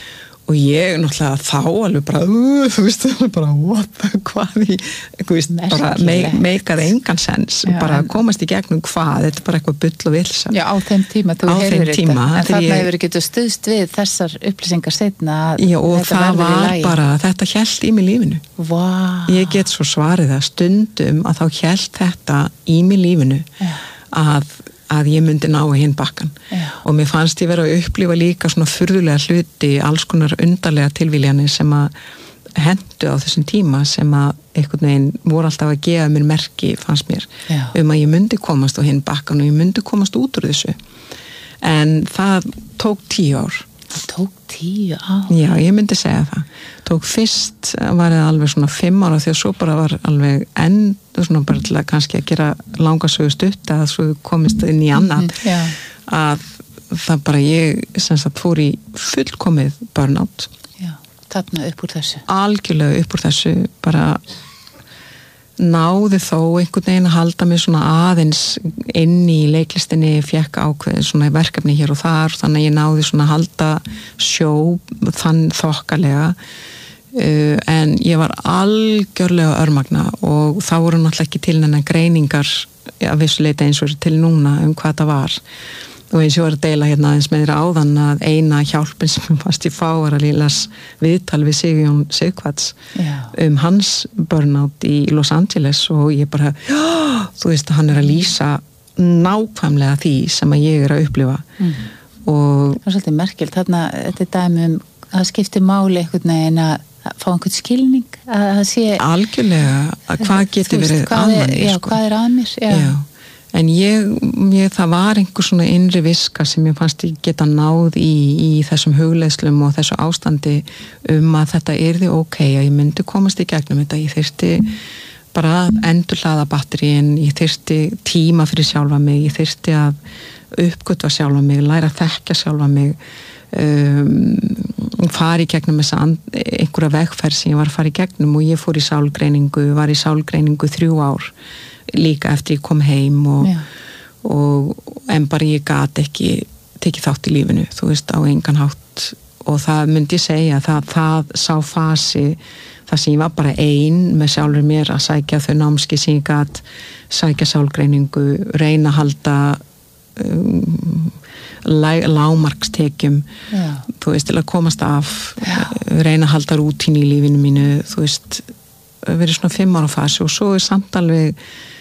og ég náttúrulega þá alveg bara, uh, þú veist, bara what, hvað í, þú veist, bara meikaði engan sens, já, bara en, komast í gegnum hvað, þetta er bara eitthvað bull og vilsa. Já, á þeim tíma, þú heyrður þetta, tíma, en þarna ég, hefur ekki stuðst við þessar upplýsingar seinna að já, og það var bara, þetta hélt í mig lífinu. Vá. Ég get svo svarið að stundum að þá hélt þetta í mig lífinu, já, að að ég myndi ná hinn bakkan. Já. Og mér fannst ég vera að upplifa líka svona furðulega hluti, alls konar undarlega tilviljanir sem að hendu á þessum tíma sem að einhvern veginn voru alltaf að gefa mér merki, fannst mér, já, um að ég myndi komast á hinn bakkan og ég myndi komast út úr þessu. En það tók tíu ár. Það tók tíu ár? Já, ég myndi segja það. Tók fyrst, var það alveg svona fimm ára því að svo bara var alveg enn, svona bara til að kannski að gera langasögu stutt að svo komist inn í annað, mm, að það bara ég sem sagt fór í fullkomið burnout. Já, þarna upp úr þessu. Algjörlega upp úr þessu, bara náði þó einhvern veginn að halda mig svona aðeins inn í leiklistinni, fekk ákveð svona verkefni hér og þar, þannig að ég náði svona að halda sjó þann þokkalega, uh, en ég var algjörlega örmagna og þá voru náttúrulega ekki til nennan greiningar að vissuleita eins og til núna um hvað það var. Og eins og ég var að deila hérna aðeins með þér áðan að eina hjálpin sem ég fannst í fá var að lílas viðtal við Sigurjón Sighvats um hans burnout í Los Angeles og ég bara, þú veist, hann er að lýsa nákvæmlega því sem að ég er að upplifa. Mm. Og það er svolítið merkilt, þarna þetta er dæmi um að skipti máli einhvern veginn að fá einhvern skilning, að það sé algjörlega, að hvað getur verið að manni, já, sko. Hvað er að mér, já, já. En ég, ég, það var einhver svona innri viska sem ég fannst ég geta náð í, í þessum hugleiðslum og þessu ástandi um að þetta yrði ok, að ég myndi komast í gegnum þetta, ég þyrfti bara að endurhlaða batteríin, ég þyrfti tíma fyrir sjálfa mig, ég þyrfti að uppgötva sjálfa mig, læra að þekkja sjálfa mig, um, fara í gegnum þessa einhverja vegferð sem ég var að fara í gegnum og ég fór í sálgreiningu, var í sálgreiningu þrjú ár líka eftir ég kom heim og, og en bara ég gat ekki tekið þátt í lífinu, þú veist, á engan hátt og það myndi ég segja það, það sá fasi það sem ég var bara ein með sjálfur mér að sækja þau námski sem ég gat sækja sálgreiningu, reyna að halda um, lágmarkstekjum, þú veist, til að komast af, já, reyna að halda rútín í lífinu mínu, þú veist verið svona fimm ára fasi og svo er samt alveg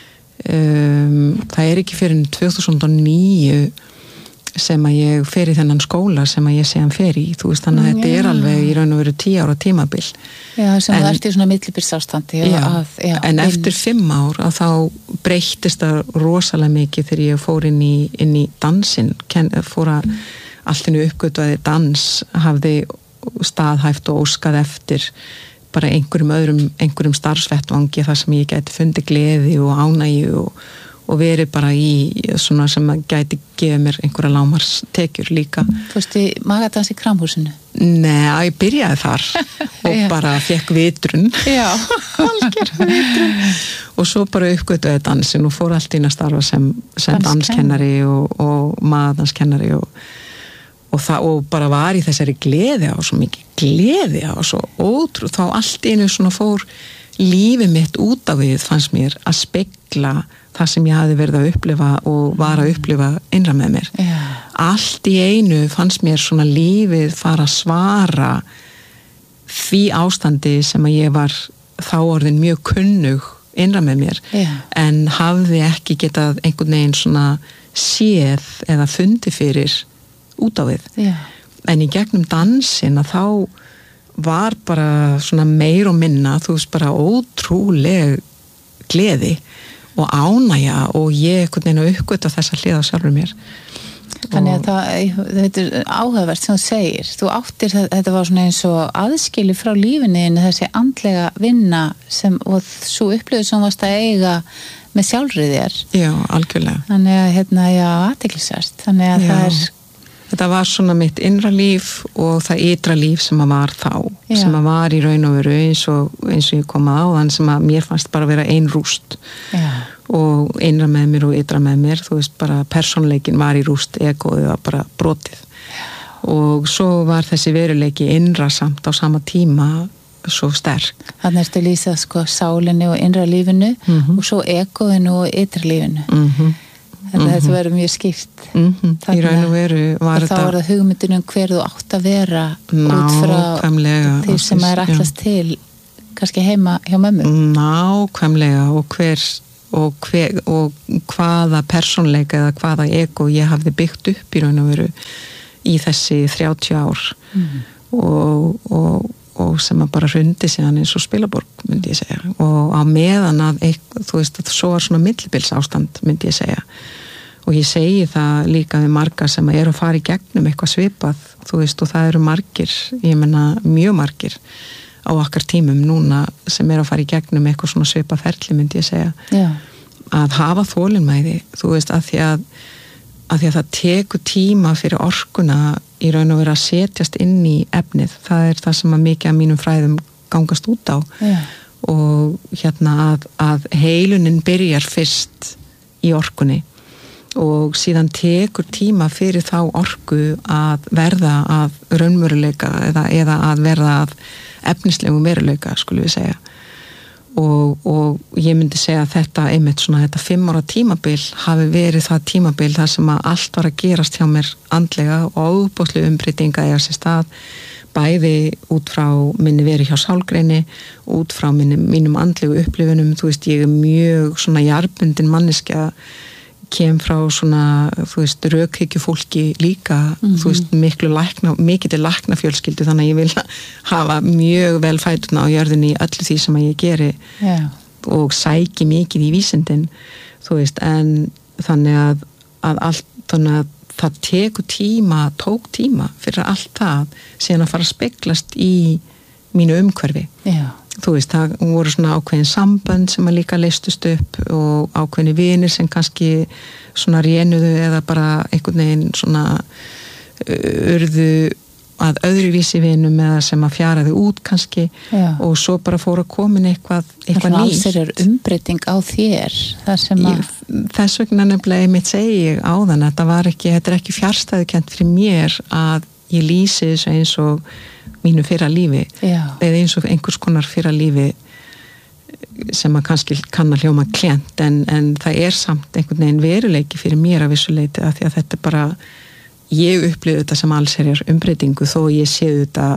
um, það er ekki fyrir tvö þúsund og níu sem að ég fer í þennan skóla sem að ég sé hann fer í, þú veist, þannig að mm, þetta er alveg í raun og veru tíu ára tímabil. Já, sem það ert í svona millibilsástandi. Já, að, já, en eftir fimm ár að þá breyttist það rosalega mikið þegar ég fór inn í, inn í dansin, ken, fór að allt henni uppgötvaði dans, hafði staðhæft og óskað eftir bara einhverjum öðrum, einhverjum starfsvettvangi þar sem ég gæti fundið gleði og ánægju og, og verið bara í svona sem gæti gefa mér einhverja lámarstekjur líka. Þú veist, í magadans í Kramhúsinu? Nei, ég byrjaði þar og bara fekk vitrun. Já, algjör vitrun. Og svo bara uppgötuði dansin og fór allt inn að starfa sem, sem danskennari og, og magadanskennari og Og, það, og bara var í þessari gleði á svo mikið gleði á svo ótrú þá allt einu svona fór lífið mitt út af við fannst mér að spegla það sem ég hafi verið að upplifa og var að upplifa innra með mér. Yeah. Allt í einu fannst mér svona lífið fara að svara því ástandi sem að ég var þá orðin mjög kunnug innra með mér, yeah, en hafði ekki getað einhvern veginn svona séð eða fundi fyrir út á við. Yeah. En í gegnum dansin að þá var bara svona meir og minna, þú veist, bara ótrúleg gleði og ánægja og ég einhvern veginn að uppgöta þessa hliða sjálfur mér. Þannig að það, þetta er áhugavert sem þú segir. Þú áttir, þetta var svona eins og aðskili frá lífinu þessi andlega vinna sem, og svo upplöðu sem varst að eiga með sjálfrið þér. Já, algjörlega. Þannig að, hérna, já, athyglisvert. Þannig að já, það er þetta var svona mitt innra líf og það ytra líf sem að var þá, já, sem að var í raun og veru eins og, eins og ég kom að áðan sem að mér fannst bara vera ein rúst, já, og innra með mér og ytra með mér, þú veist, bara persónleikin var í rúst, egoið var bara brotið, já, og svo var þessi veruleiki innra samt á sama tíma svo sterk. Þannig ertu að lýsa sko sálinni og innra lífinu mm-hmm. og svo egoinu og ytra lífinu. Mhm. Þetta, mm-hmm. þetta verður mjög skýrt. Mhm. Í raun og veru var þetta. Og þá var það hugmyndin um hver þú átt að vera út frá því sem er ætlast til kannski heima hjá mömmu. Nákvæmlega og hver og, hver, og hvaða persónleika eða hvaða ego ég hafði byggt upp í raun og veru í þessi þrjátíu ár mm. og, og, og sem að bara hrundi síðan eins og spilaborg myndi ég segja og á meðan að eitthvað, þú veist að svo var svona millibils ástand myndi ég segja og ég segi það líka við marga sem að eru að fara í gegnum eitthvað svipað þú veist og það eru margir, ég menna mjög margir á okkar tímum núna sem er að fara í gegnum eitthvað svona svipa ferli myndi ég segja Já. Að hafa þolinmæði þú veist að því að, að því að það tekur tíma fyrir orkuna í raun og vera að setjast inn í efnið, það er það sem að mikið af mínum fræðum gangast út á Já. Og hérna að, að heilunin byrjar fyrst í orkunni og síðan tekur tíma fyrir þá orku að verða að raunveruleika eða, eða að verða að efnislegum veruleika, skulum við segja og, og ég myndi segja að þetta einmitt svona þetta fimm ára tímabil hafi verið það tímabil þar sem að allt var að gerast hjá mér andlega og óbúslega umbreytinga eiga sér stað bæði út frá minni verið hjá sálgreini út frá minni, mínum andlegu upplifunum, þú veist ég er mjög svona jarðbundin manneskja kem frá svona, þú veist, rökhyggju fólki líka, mm-hmm. þú veist, miklu lækna, mikið til lækna fjölskyldu þannig að ég vil hafa mjög vel fæturna á jörðinni í öllu því sem að ég geri yeah. og sæki mikið í vísindin, þú veist, en þannig að, að allt, þannig að það tekur tíma, tók tíma fyrir allt það síðan að fara að speglast í mínu umhverfi. Já. Þú veist, það voru svona ákveðin sambönd sem að líka leystust upp og ákveðin vinir sem kannski svona rénuðu eða bara einhvern veginn svona urðu að öðruvísi vinum eða sem að fjaraði út kannski Já. Og svo bara fóru að komin eitthvað, eitthvað nýtt. Það er umbreyting á þér. Það sem að... Ég, þess vegna nefnilega mitt segi ég áðan að þetta var ekki, þetta er ekki fjarstæðukent fyrir mér að ég lýsi þessu eins og mínu fyrra lífi Já. Eða eins og einhvers konar fyrra lífi sem að kannski kann að hljóma klent en, en það er samt einhvern veginn veruleiki fyrir mér að vissuleiti að því að þetta er bara ég upplifði þetta sem allsherjar umbreytingu þó ég séu þetta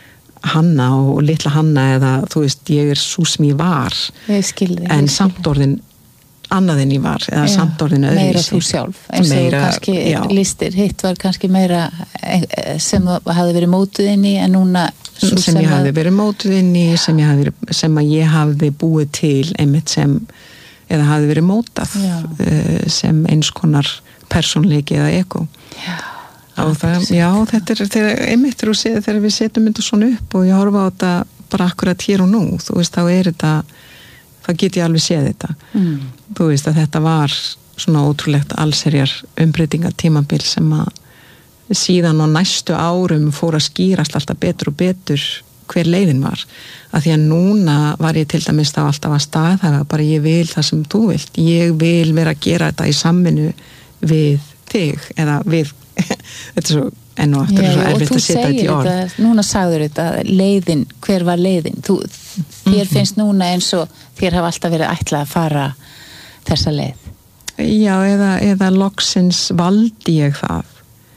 Hanna og litla Hanna eða þú veist ég er sú sem ég var ég skilði, en ég samt orðin annað en ég var eða já, samt orðin öðruvísi meira þú sjálf eins og meira, kannski já. Listir hitt var kannski meira sem hafði verið mótuð inn í en núna sem, sem ég hafði verið mótuð inn í sem, ég hafði, sem að ég hafði búið til einmitt sem eða hafði verið mótað já. Sem eins konar persónleiki eða ego já, það, já þetta er þegar, einmitt þegar við setjum þetta svona upp og ég horfa á þetta bara akkurat hér og nú þú veist þá er þetta þá get ég alveg séð þetta mm. þú veist að þetta var svona ótrúlegt allsherjar umbreytinga tímabil sem að síðan á næstu árum fór að skýrast alltaf betur og betur hver leiðin var að því að núna var ég til dæmis þá alltaf að staðhæfa bara ég vil það sem þú vilt ég vil vera að gera þetta í samvinnu við þig eða við þetta er svo enn og aftur svo erfitt að setja þetta í orð þetta, núna sagður þetta leiðin, hver var leiðin þú, þér mm-hmm. finnst núna eins og þér hafa alltaf verið ætlað að fara þessa leið já eða, eða loksins valdi ég það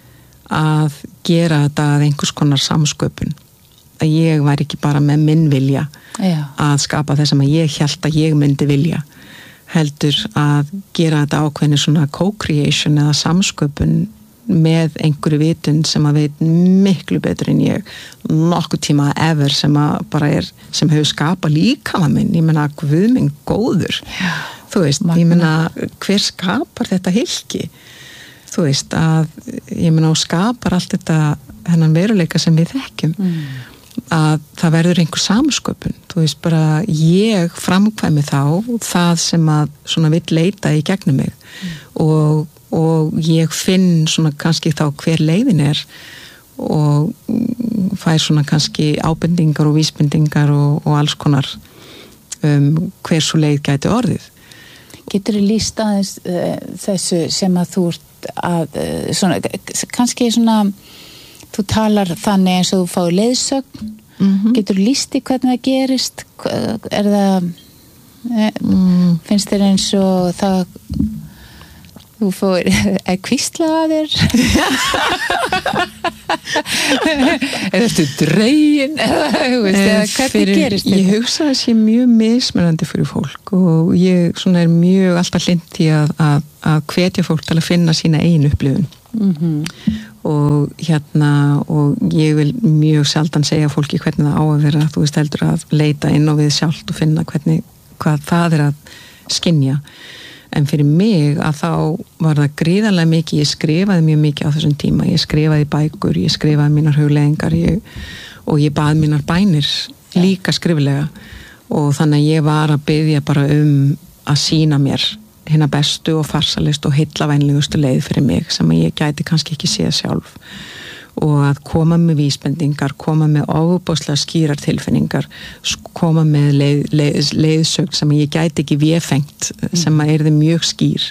að gera þetta að einhvers konar samsköpun að ég væri ekki bara með minn vilja já. Að skapa það sem að ég hélt að ég myndi vilja heldur að gera þetta ákveðni svona co-creation eða samsköpun með einhverju vitund sem að veit miklu betur en ég nokkuð tíma ever sem að bara er sem hefur skapað líkama minn ég menna guð minn góður Já, þú veist, magna. Ég menna hver skapar þetta hilki þú veist að ég menna og skapar allt þetta hennan veruleika sem við þekkjum mm. að það verður einhver samsköpun þú veist bara ég framkvæmi þá það sem að svona vill leita í gegnum mig mm. og og ég finn svona kannski þá hver leiðin er og fær svona kannski ábendingar og vísbendingar og, og alls konar um, hver svo leið gæti orðið. Getur þið lýst aðeins uh, þessu sem að þú ert að uh, svona, kannski svona þú talar þannig eins og þú fáir leiðsögn mm-hmm. getur lýst í hvernig það gerist er það mm. finnst þér eins og það þú fór að kvísla að þér eða ertu dregin eða hvernig gerist þetta? Ég hugsa að það sé mjög mismunandi fyrir fólk og ég svona er mjög alltaf hlynnt í að, að, að hvetja fólk til að finna sína eigin upplifun mm-hmm. og hérna og ég vil mjög sjaldan segja fólki hvernig það á að vera þú veist heldur að leita inn á við sjálft og finna hvernig, hvað það er að skynja en fyrir mig að þá var það gríðarlega mikið, ég skrifaði mjög mikið á þessum tíma, ég skrifaði bækur, ég skrifaði mínar hugleiðingar ég, og ég bað mínar bænir líka skriflega og þannig að ég var að biðja bara um að sýna mér hina bestu og farsalist og heillavænlegustu leið fyrir mig sem ég gæti kannski ekki séð sjálf og að koma með vísbendingar, koma með ofboðslega skýrar tilfinningar, koma með leið, leið, leiðsögn sem ég gæti ekki véfengt, sem að er þið mjög skýr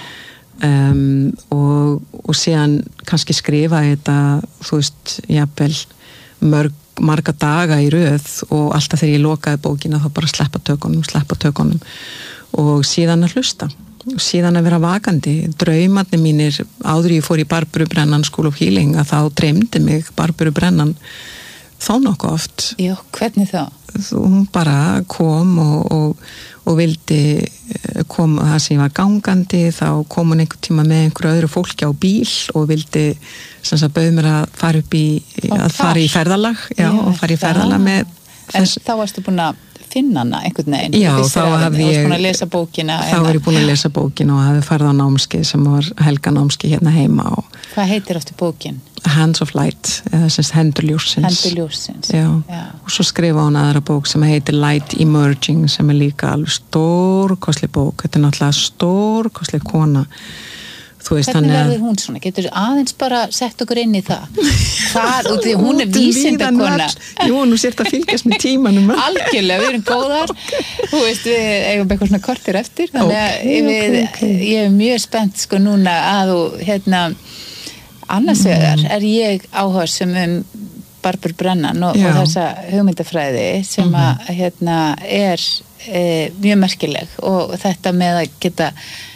um, og, og síðan kannski skrifa þetta, þú veist, jafnvel mörg, marga daga í röð og alltaf þegar ég lokaði bókina þá bara sleppa tökunum, sleppa tökunum og síðan að hlusta. Og síðan að vera vakandi, draumarnir mínir áður ég fór í Barburu Brennan School of Healing að þá dreymdi mig Barburu Brennan þá nokkuð oft. Já, hvernig þá? Hún bara kom og, og, og vildi koma það sem ég var gangandi, þá kom hún einhvern tíma með einhverju öðru fólki á bíl og vildi sem sagt bauð mér að fara upp í og að fara í ferðalag, já, já og fara í ferðalag með en þess... þá varstu búin að finna hana einhvern veginn. Já, þá hafði ég búin að lesa bókina. Þá var ég búin að lesa bókina og hafði farið á námskeið sem var helga námskeið hérna heima. Og hvað heitir aftur bókin? Hands of Light, eða semst Hendur ljóssins. Hendur ljóssins. Já. Já. Og svo skrifa hún aðra bók sem heitir Light Emerging sem er líka alveg stórkostleg bók. Þetta er náttúrulega stórkostleg kona. Þú veist, hvernig verður hún svona? Getur aðeins bara sett okkur inn í það? Hvað, og því hún er vísindakona. Jú, nú sért að fylgjast með tímanum. Algjörlega, við erum góðar. Þú veist, við eigum eitthvað svona kortir eftir. Þannig að okay, við, okay, okay. ég er mjög spennt sko núna að þú, hérna, annars vegar er ég áhugasum um Barburu Brennan og, og þessa hugmyndafræði sem að, hérna, er e, mjög merkileg og þetta með að geta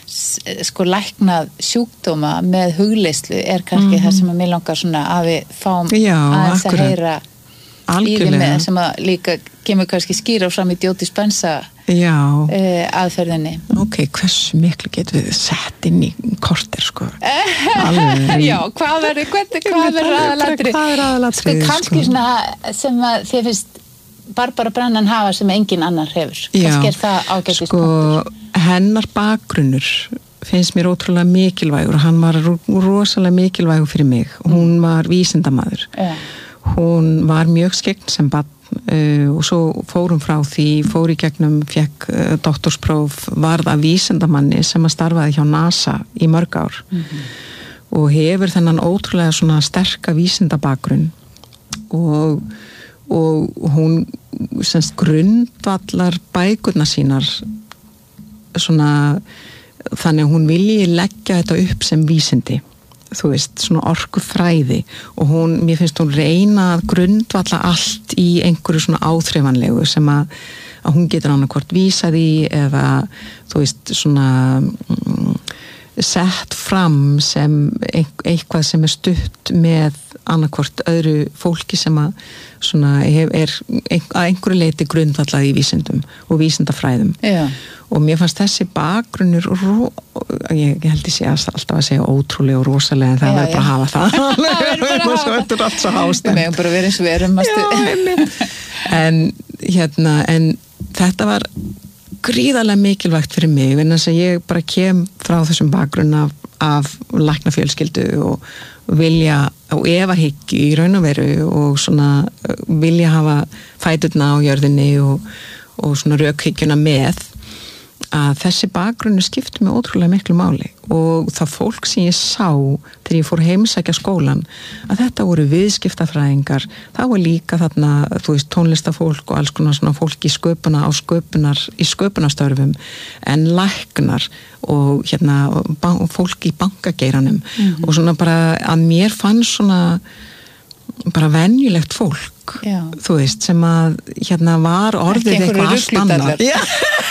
sko læknað sjúkdóma með hugleyslu er kannski mm-hmm. það sem að mér langar svona að við fáum Já, aðeins að heyra Algjörlega. í því með sem að líka kemur kannski skýra fram í Joe Dispenza uh, aðferðinni. Ok, hversu miklu getum við sett inn í korter sko? Já, hvað verður hvernig, hvað verður aðalatri? Hvað er aðalatri? Sko kannski sko? Svona sem að þið finnst Barbara Brennan hafa sem engin annar hefur. Já, kannski er það ágætis sko, punktur. Hennar bakgrunnur finnst mér ótrúlega mikilvægur og hann var rosalega mikilvægur fyrir mig. Hún var vísindamaður. Ja. Hún var mjög skegn sem barn uh, og svo fór hún frá því, fór í gegnum, fekk uh, doktorspróf, varð að vísindamanni sem að starfaði hjá NASA í mörg ár mm-hmm. og hefur þennan ótrúlega svona sterka vísindabakgrunn og og hún semst grundvallar bækurnar sínar svona þannig að hún vilji leggja þetta upp sem vísindi þú veist, svona orkufræði og hún, mér finnst hún reyna að grundvalla allt í einhverju svona áþreifanlegu sem að, að hún getur annarkvort vísað í eða þú veist, svona mm, sett fram sem eitthvað sem er stutt með annarkvort öðru fólki sem að svona hef, er að einhverju leiti grundvallað í vísindum og vísindafræðum Já. Og mér fannst þessi bakgrunnur ró, ég, ég held ég sé alltaf að segja ótrúlega og rosalega en það verður bara að hafa það og svo er þetta allt svo hástemt við megum bara verið eins og við erum en hérna en þetta var gríðarlega mikilvægt fyrir mig en þess að ég bara kem frá þessum bakgrunn af, af læknafjölskyldu og vilja og efahyggju í raun og veru og svona vilja hafa fæturna á jörðinni og, og svona rökhyggjuna með að þessi bakgrunnu skipti mig ótrúlega miklu máli og það fólk sem ég sá þegar ég fór heimsækja skólan að þetta voru viðskiptafræðingar það var líka þarna, þú veist, tónlistafólk og alls konar svona fólk í sköpuna á sköpunar, í sköpunastörfum en læknar og hérna fólk í bankageiranum mm-hmm. og svona bara að mér fann svona bara venjulegt fólk, Já. þú veist, sem að hérna var orðið eitthvað allt annað. Já,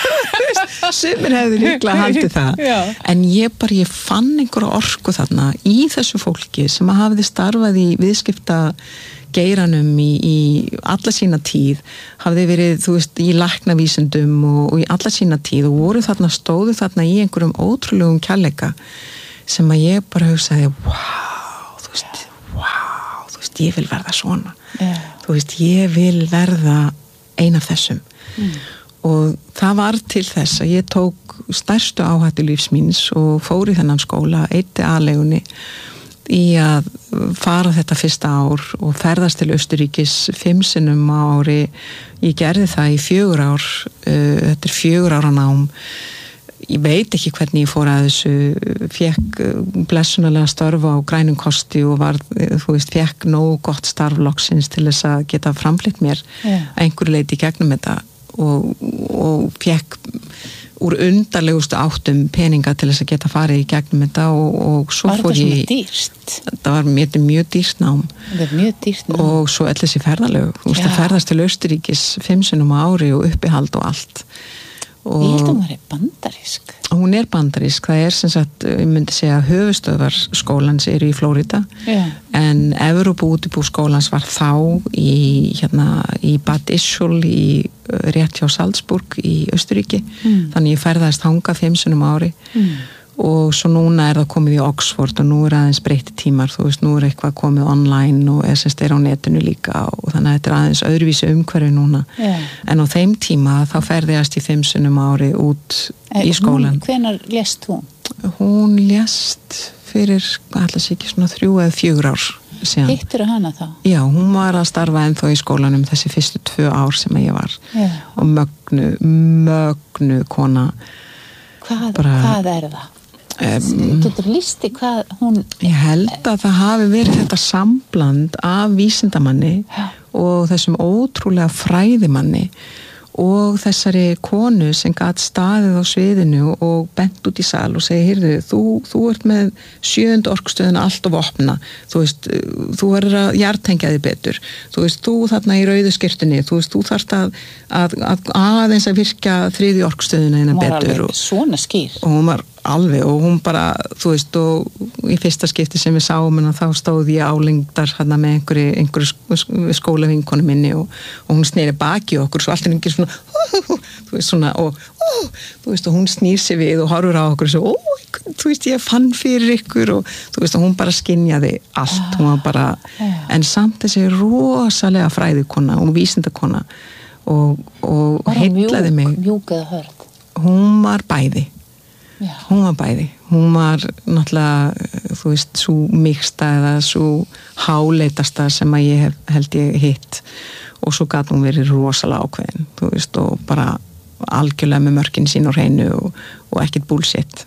sumir hefði líklega haldið það. Já. En ég bara, ég fann einhverja orku þarna í þessu fólki sem að hafði starfað í viðskipta geiranum í, í alla sína tíð, hafði verið, þú veist, í læknavísindum og, og í alla sína tíð og voru þarna, stóðu þarna í einhverjum ótrúlegum kærleika sem að ég bara hugsaði, wow, þú veist, wow, þú veist, ég vil verða svona. Yeah. Þú veist, ég vil verða ein af þessum. Mm. Og það var til þess að ég tók stærstu áhættu lífs míns og fór í þennan skóla, eyddi aðleigunni í að fara þetta fyrsta ár og ferðast til Austurríkis fimm sinnum á ári. Ég gerði það í fjögur ár, uh, þetta er fjögur ára nám. Ég veit ekki hvernig ég fór að þessu, fekk blessunarlega störf á grænum kosti og var, þú veist, fekk nógu gott starf loksins til þess að geta framflytt mér yeah. að einhverju leiti í gegnum þetta og, og fekk úr undarlegustu áttum peninga til þess að geta farið í gegnum þetta og, og svo fór ég... Var þetta svona dýrst? Það var mjög, mjög dýrst nám. Það er mjög dýrst nám. Og svo allir þessi ferðalög. Þú veist, að ferðast til Austurríkis fimm sinnum á ári og uppihald og allt. Og ég held að hún er bandarísk. Hún er bandarísk, það er sem sagt, ég myndi segja höfuðstöðvar skólans eru í Flórída, yeah. en Evrópu útibú skólans var þá í, hérna, í Bad Ischl í rétt hjá Salzburg í Austurríki, mm. þannig ég ferðaðist hanga fimm sinnum ári mm. og svo núna er það komið í Oxford og nú er aðeins breytti tímar, þú veist, nú er eitthvað komið online og S S D er á netinu líka og þannig að þetta er aðeins öðruvísi umhverfi núna yeah. en á þeim tíma þá ferðiðast í fimm sinnum ári út e, í skólan. Hún, hvenær lést hún? Hún lést fyrir, allars ekki svona þrjú eða fjögur ár síðan. Hittirðu hana þá? Já, hún var að starfa ennþá í skólanum þessi fyrstu tvö ár sem ég var yeah. og mögnu, mögnu kona. Hvað, bara, hvað er það? Um, getur listi hvað hún ég held að það hafi verið þetta sambland af vísindamanni ja. Og þessum ótrúlega fræðimanni og þessari konu sem gat staðið á sviðinu og bent út í sal og segi, heyrðu, þú, þú ert með sjöundu orkustöðuna allt of opna, þú veist, þú verður að jartengja þig betur, þú veist, þú þarna í rauðu skyrtunni, þú veist, þú þarft að, að, að aðeins að virka þriðju orkustöðuna hérna betur. Og svona skýr. Og hún var alveg og hún bara, þú veist, og í fyrsta skipti sem við sáum hennar þá stóð ég álengdar hérna með einhverju, einhverju skólavinkonu minni og, og hún sneri baki okkur svo allt er einhver svona, þú veist, svona og, ó, þú veist, og hún snýr sig við og horfur á okkur og svo, ó, þú veist, ég fann fyrir ykkur og þú veist, og hún bara skynjaði allt, hún var bara, en samt þessi rosalega fræðikona og vísindakona og, og heillaði mig. Mjúk eða hörð? Hún var bæði. Já. Hún var bæði, hún var náttúrulega, þú veist, svo mixta eða svo háleitasta sem að ég hef, held ég hitt og svo gat hún verið rosalega ákveðin, þú veist, og bara algjörlega með mörkin sín og hreinu og, og ekkert bullshit.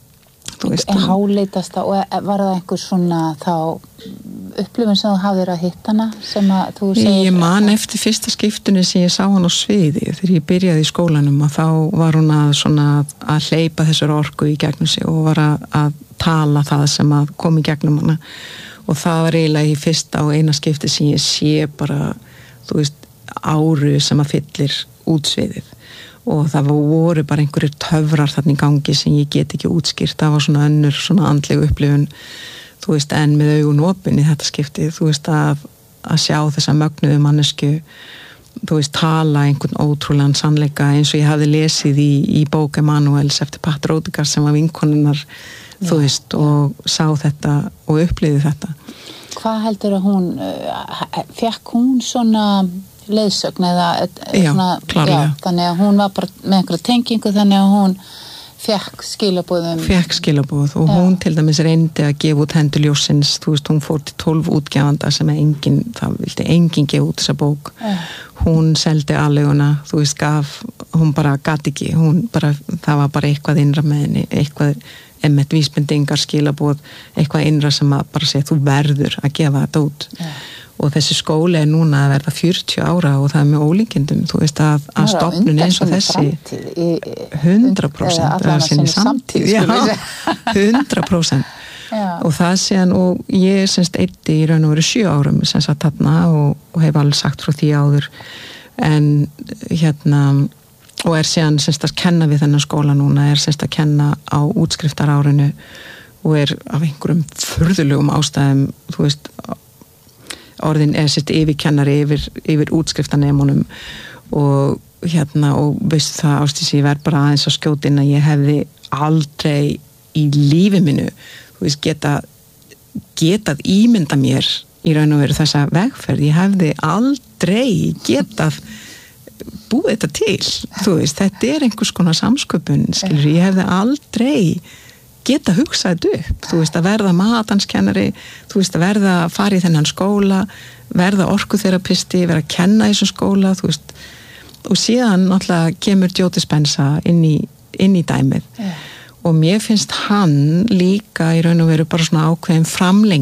Háleitasta, og var það einhver svona þá upplifun sem þú hafðir að hitta hana sem að þú segir? Ég man eftir fyrsta skiptunni sem ég sá hann á sviði þegar ég byrjaði í skólanum og þá var hún að svona að hleypa þessar orku í gegnum sig og var að, að tala það sem að kom í gegnum hana og það var eiginlega í fyrsta og eina skipti sem ég sé bara, þú veist, áru sem að fyllir útsviðið og það voru bara einhverjir töfrar þarna í gangi sem ég get ekki útskýrt, það var svona önnur svona andlegu upplifun, þú veist, en með augun opin í þetta skipti, þú veist, að, að sjá þessa mögnuðu mannesku, þú veist, tala einhvern ótrúlegan sannleika eins og ég hafði lesið í, í bók Emanuels eftir Pat Rodegar sem var vinkonunnar, ja, þú veist, og sá þetta og upplifði þetta. Hvað heldur að hún, fekk hún svona leiðsögn eða já, svona, já, þannig að hún var bara með einhverja tengingu þannig að hún fekk skilabóðum fekk skilabóð og já. Hún til dæmis reyndi að gefa út hendur ljósins, þú veist, hún fór til tólf útgefanda sem engin, það vildi engin gefa út þessa bók já. Hún seldi aðleguna, þú veist, gaf hún bara gat ekki, hún bara það var bara eitthvað innra með henni, eitthvað emmett vísbendingar, skilabóð eitthvað innra sem að bara segja, þú verður að gefa þetta út já. Og þessi skóli er núna að verða fjörutíu ára og það er með ólíkindum, þú veist, að, að stofnun eins og þessi hundrað prósent eða sinni samtíð, já, hundrað prósent Já. Og það séðan, og ég semst eyddi í raun og veru sjö árum semst að þarna og, og hef alveg sagt frá því áður en hérna og er síðan semst að kenna við þennan skóla núna, er semst að kenna á útskriftarárinu og er af einhverjum furðulegum ástæðum, þú veist orðin er sérst yfirkennari yfir, yfir útskriftanemunum og hérna og veist það Ásdís, ég verð bara aðeins að skjóta inn að ég hefði aldrei í lífi minu, þú veist, geta getað ímynda mér í raun og veru þessa vegferð, ég hefði aldrei getað búið þetta til, þú veist, þetta er einhvers konar samsköpun, skilur, ég hefði aldrei geta hugsað þetta upp, þú veist, að verða matanskennari, þú veist, að verða að fara í þennan skóla, verða orkuþerapisti, vera að kenna í þessum skóla, þú veist, og síðan náttúrulega kemur Joe Dispenza inn í, inn í dæmið yeah. og mér finnst hann líka í raun og veru bara svona ákveðin framlenging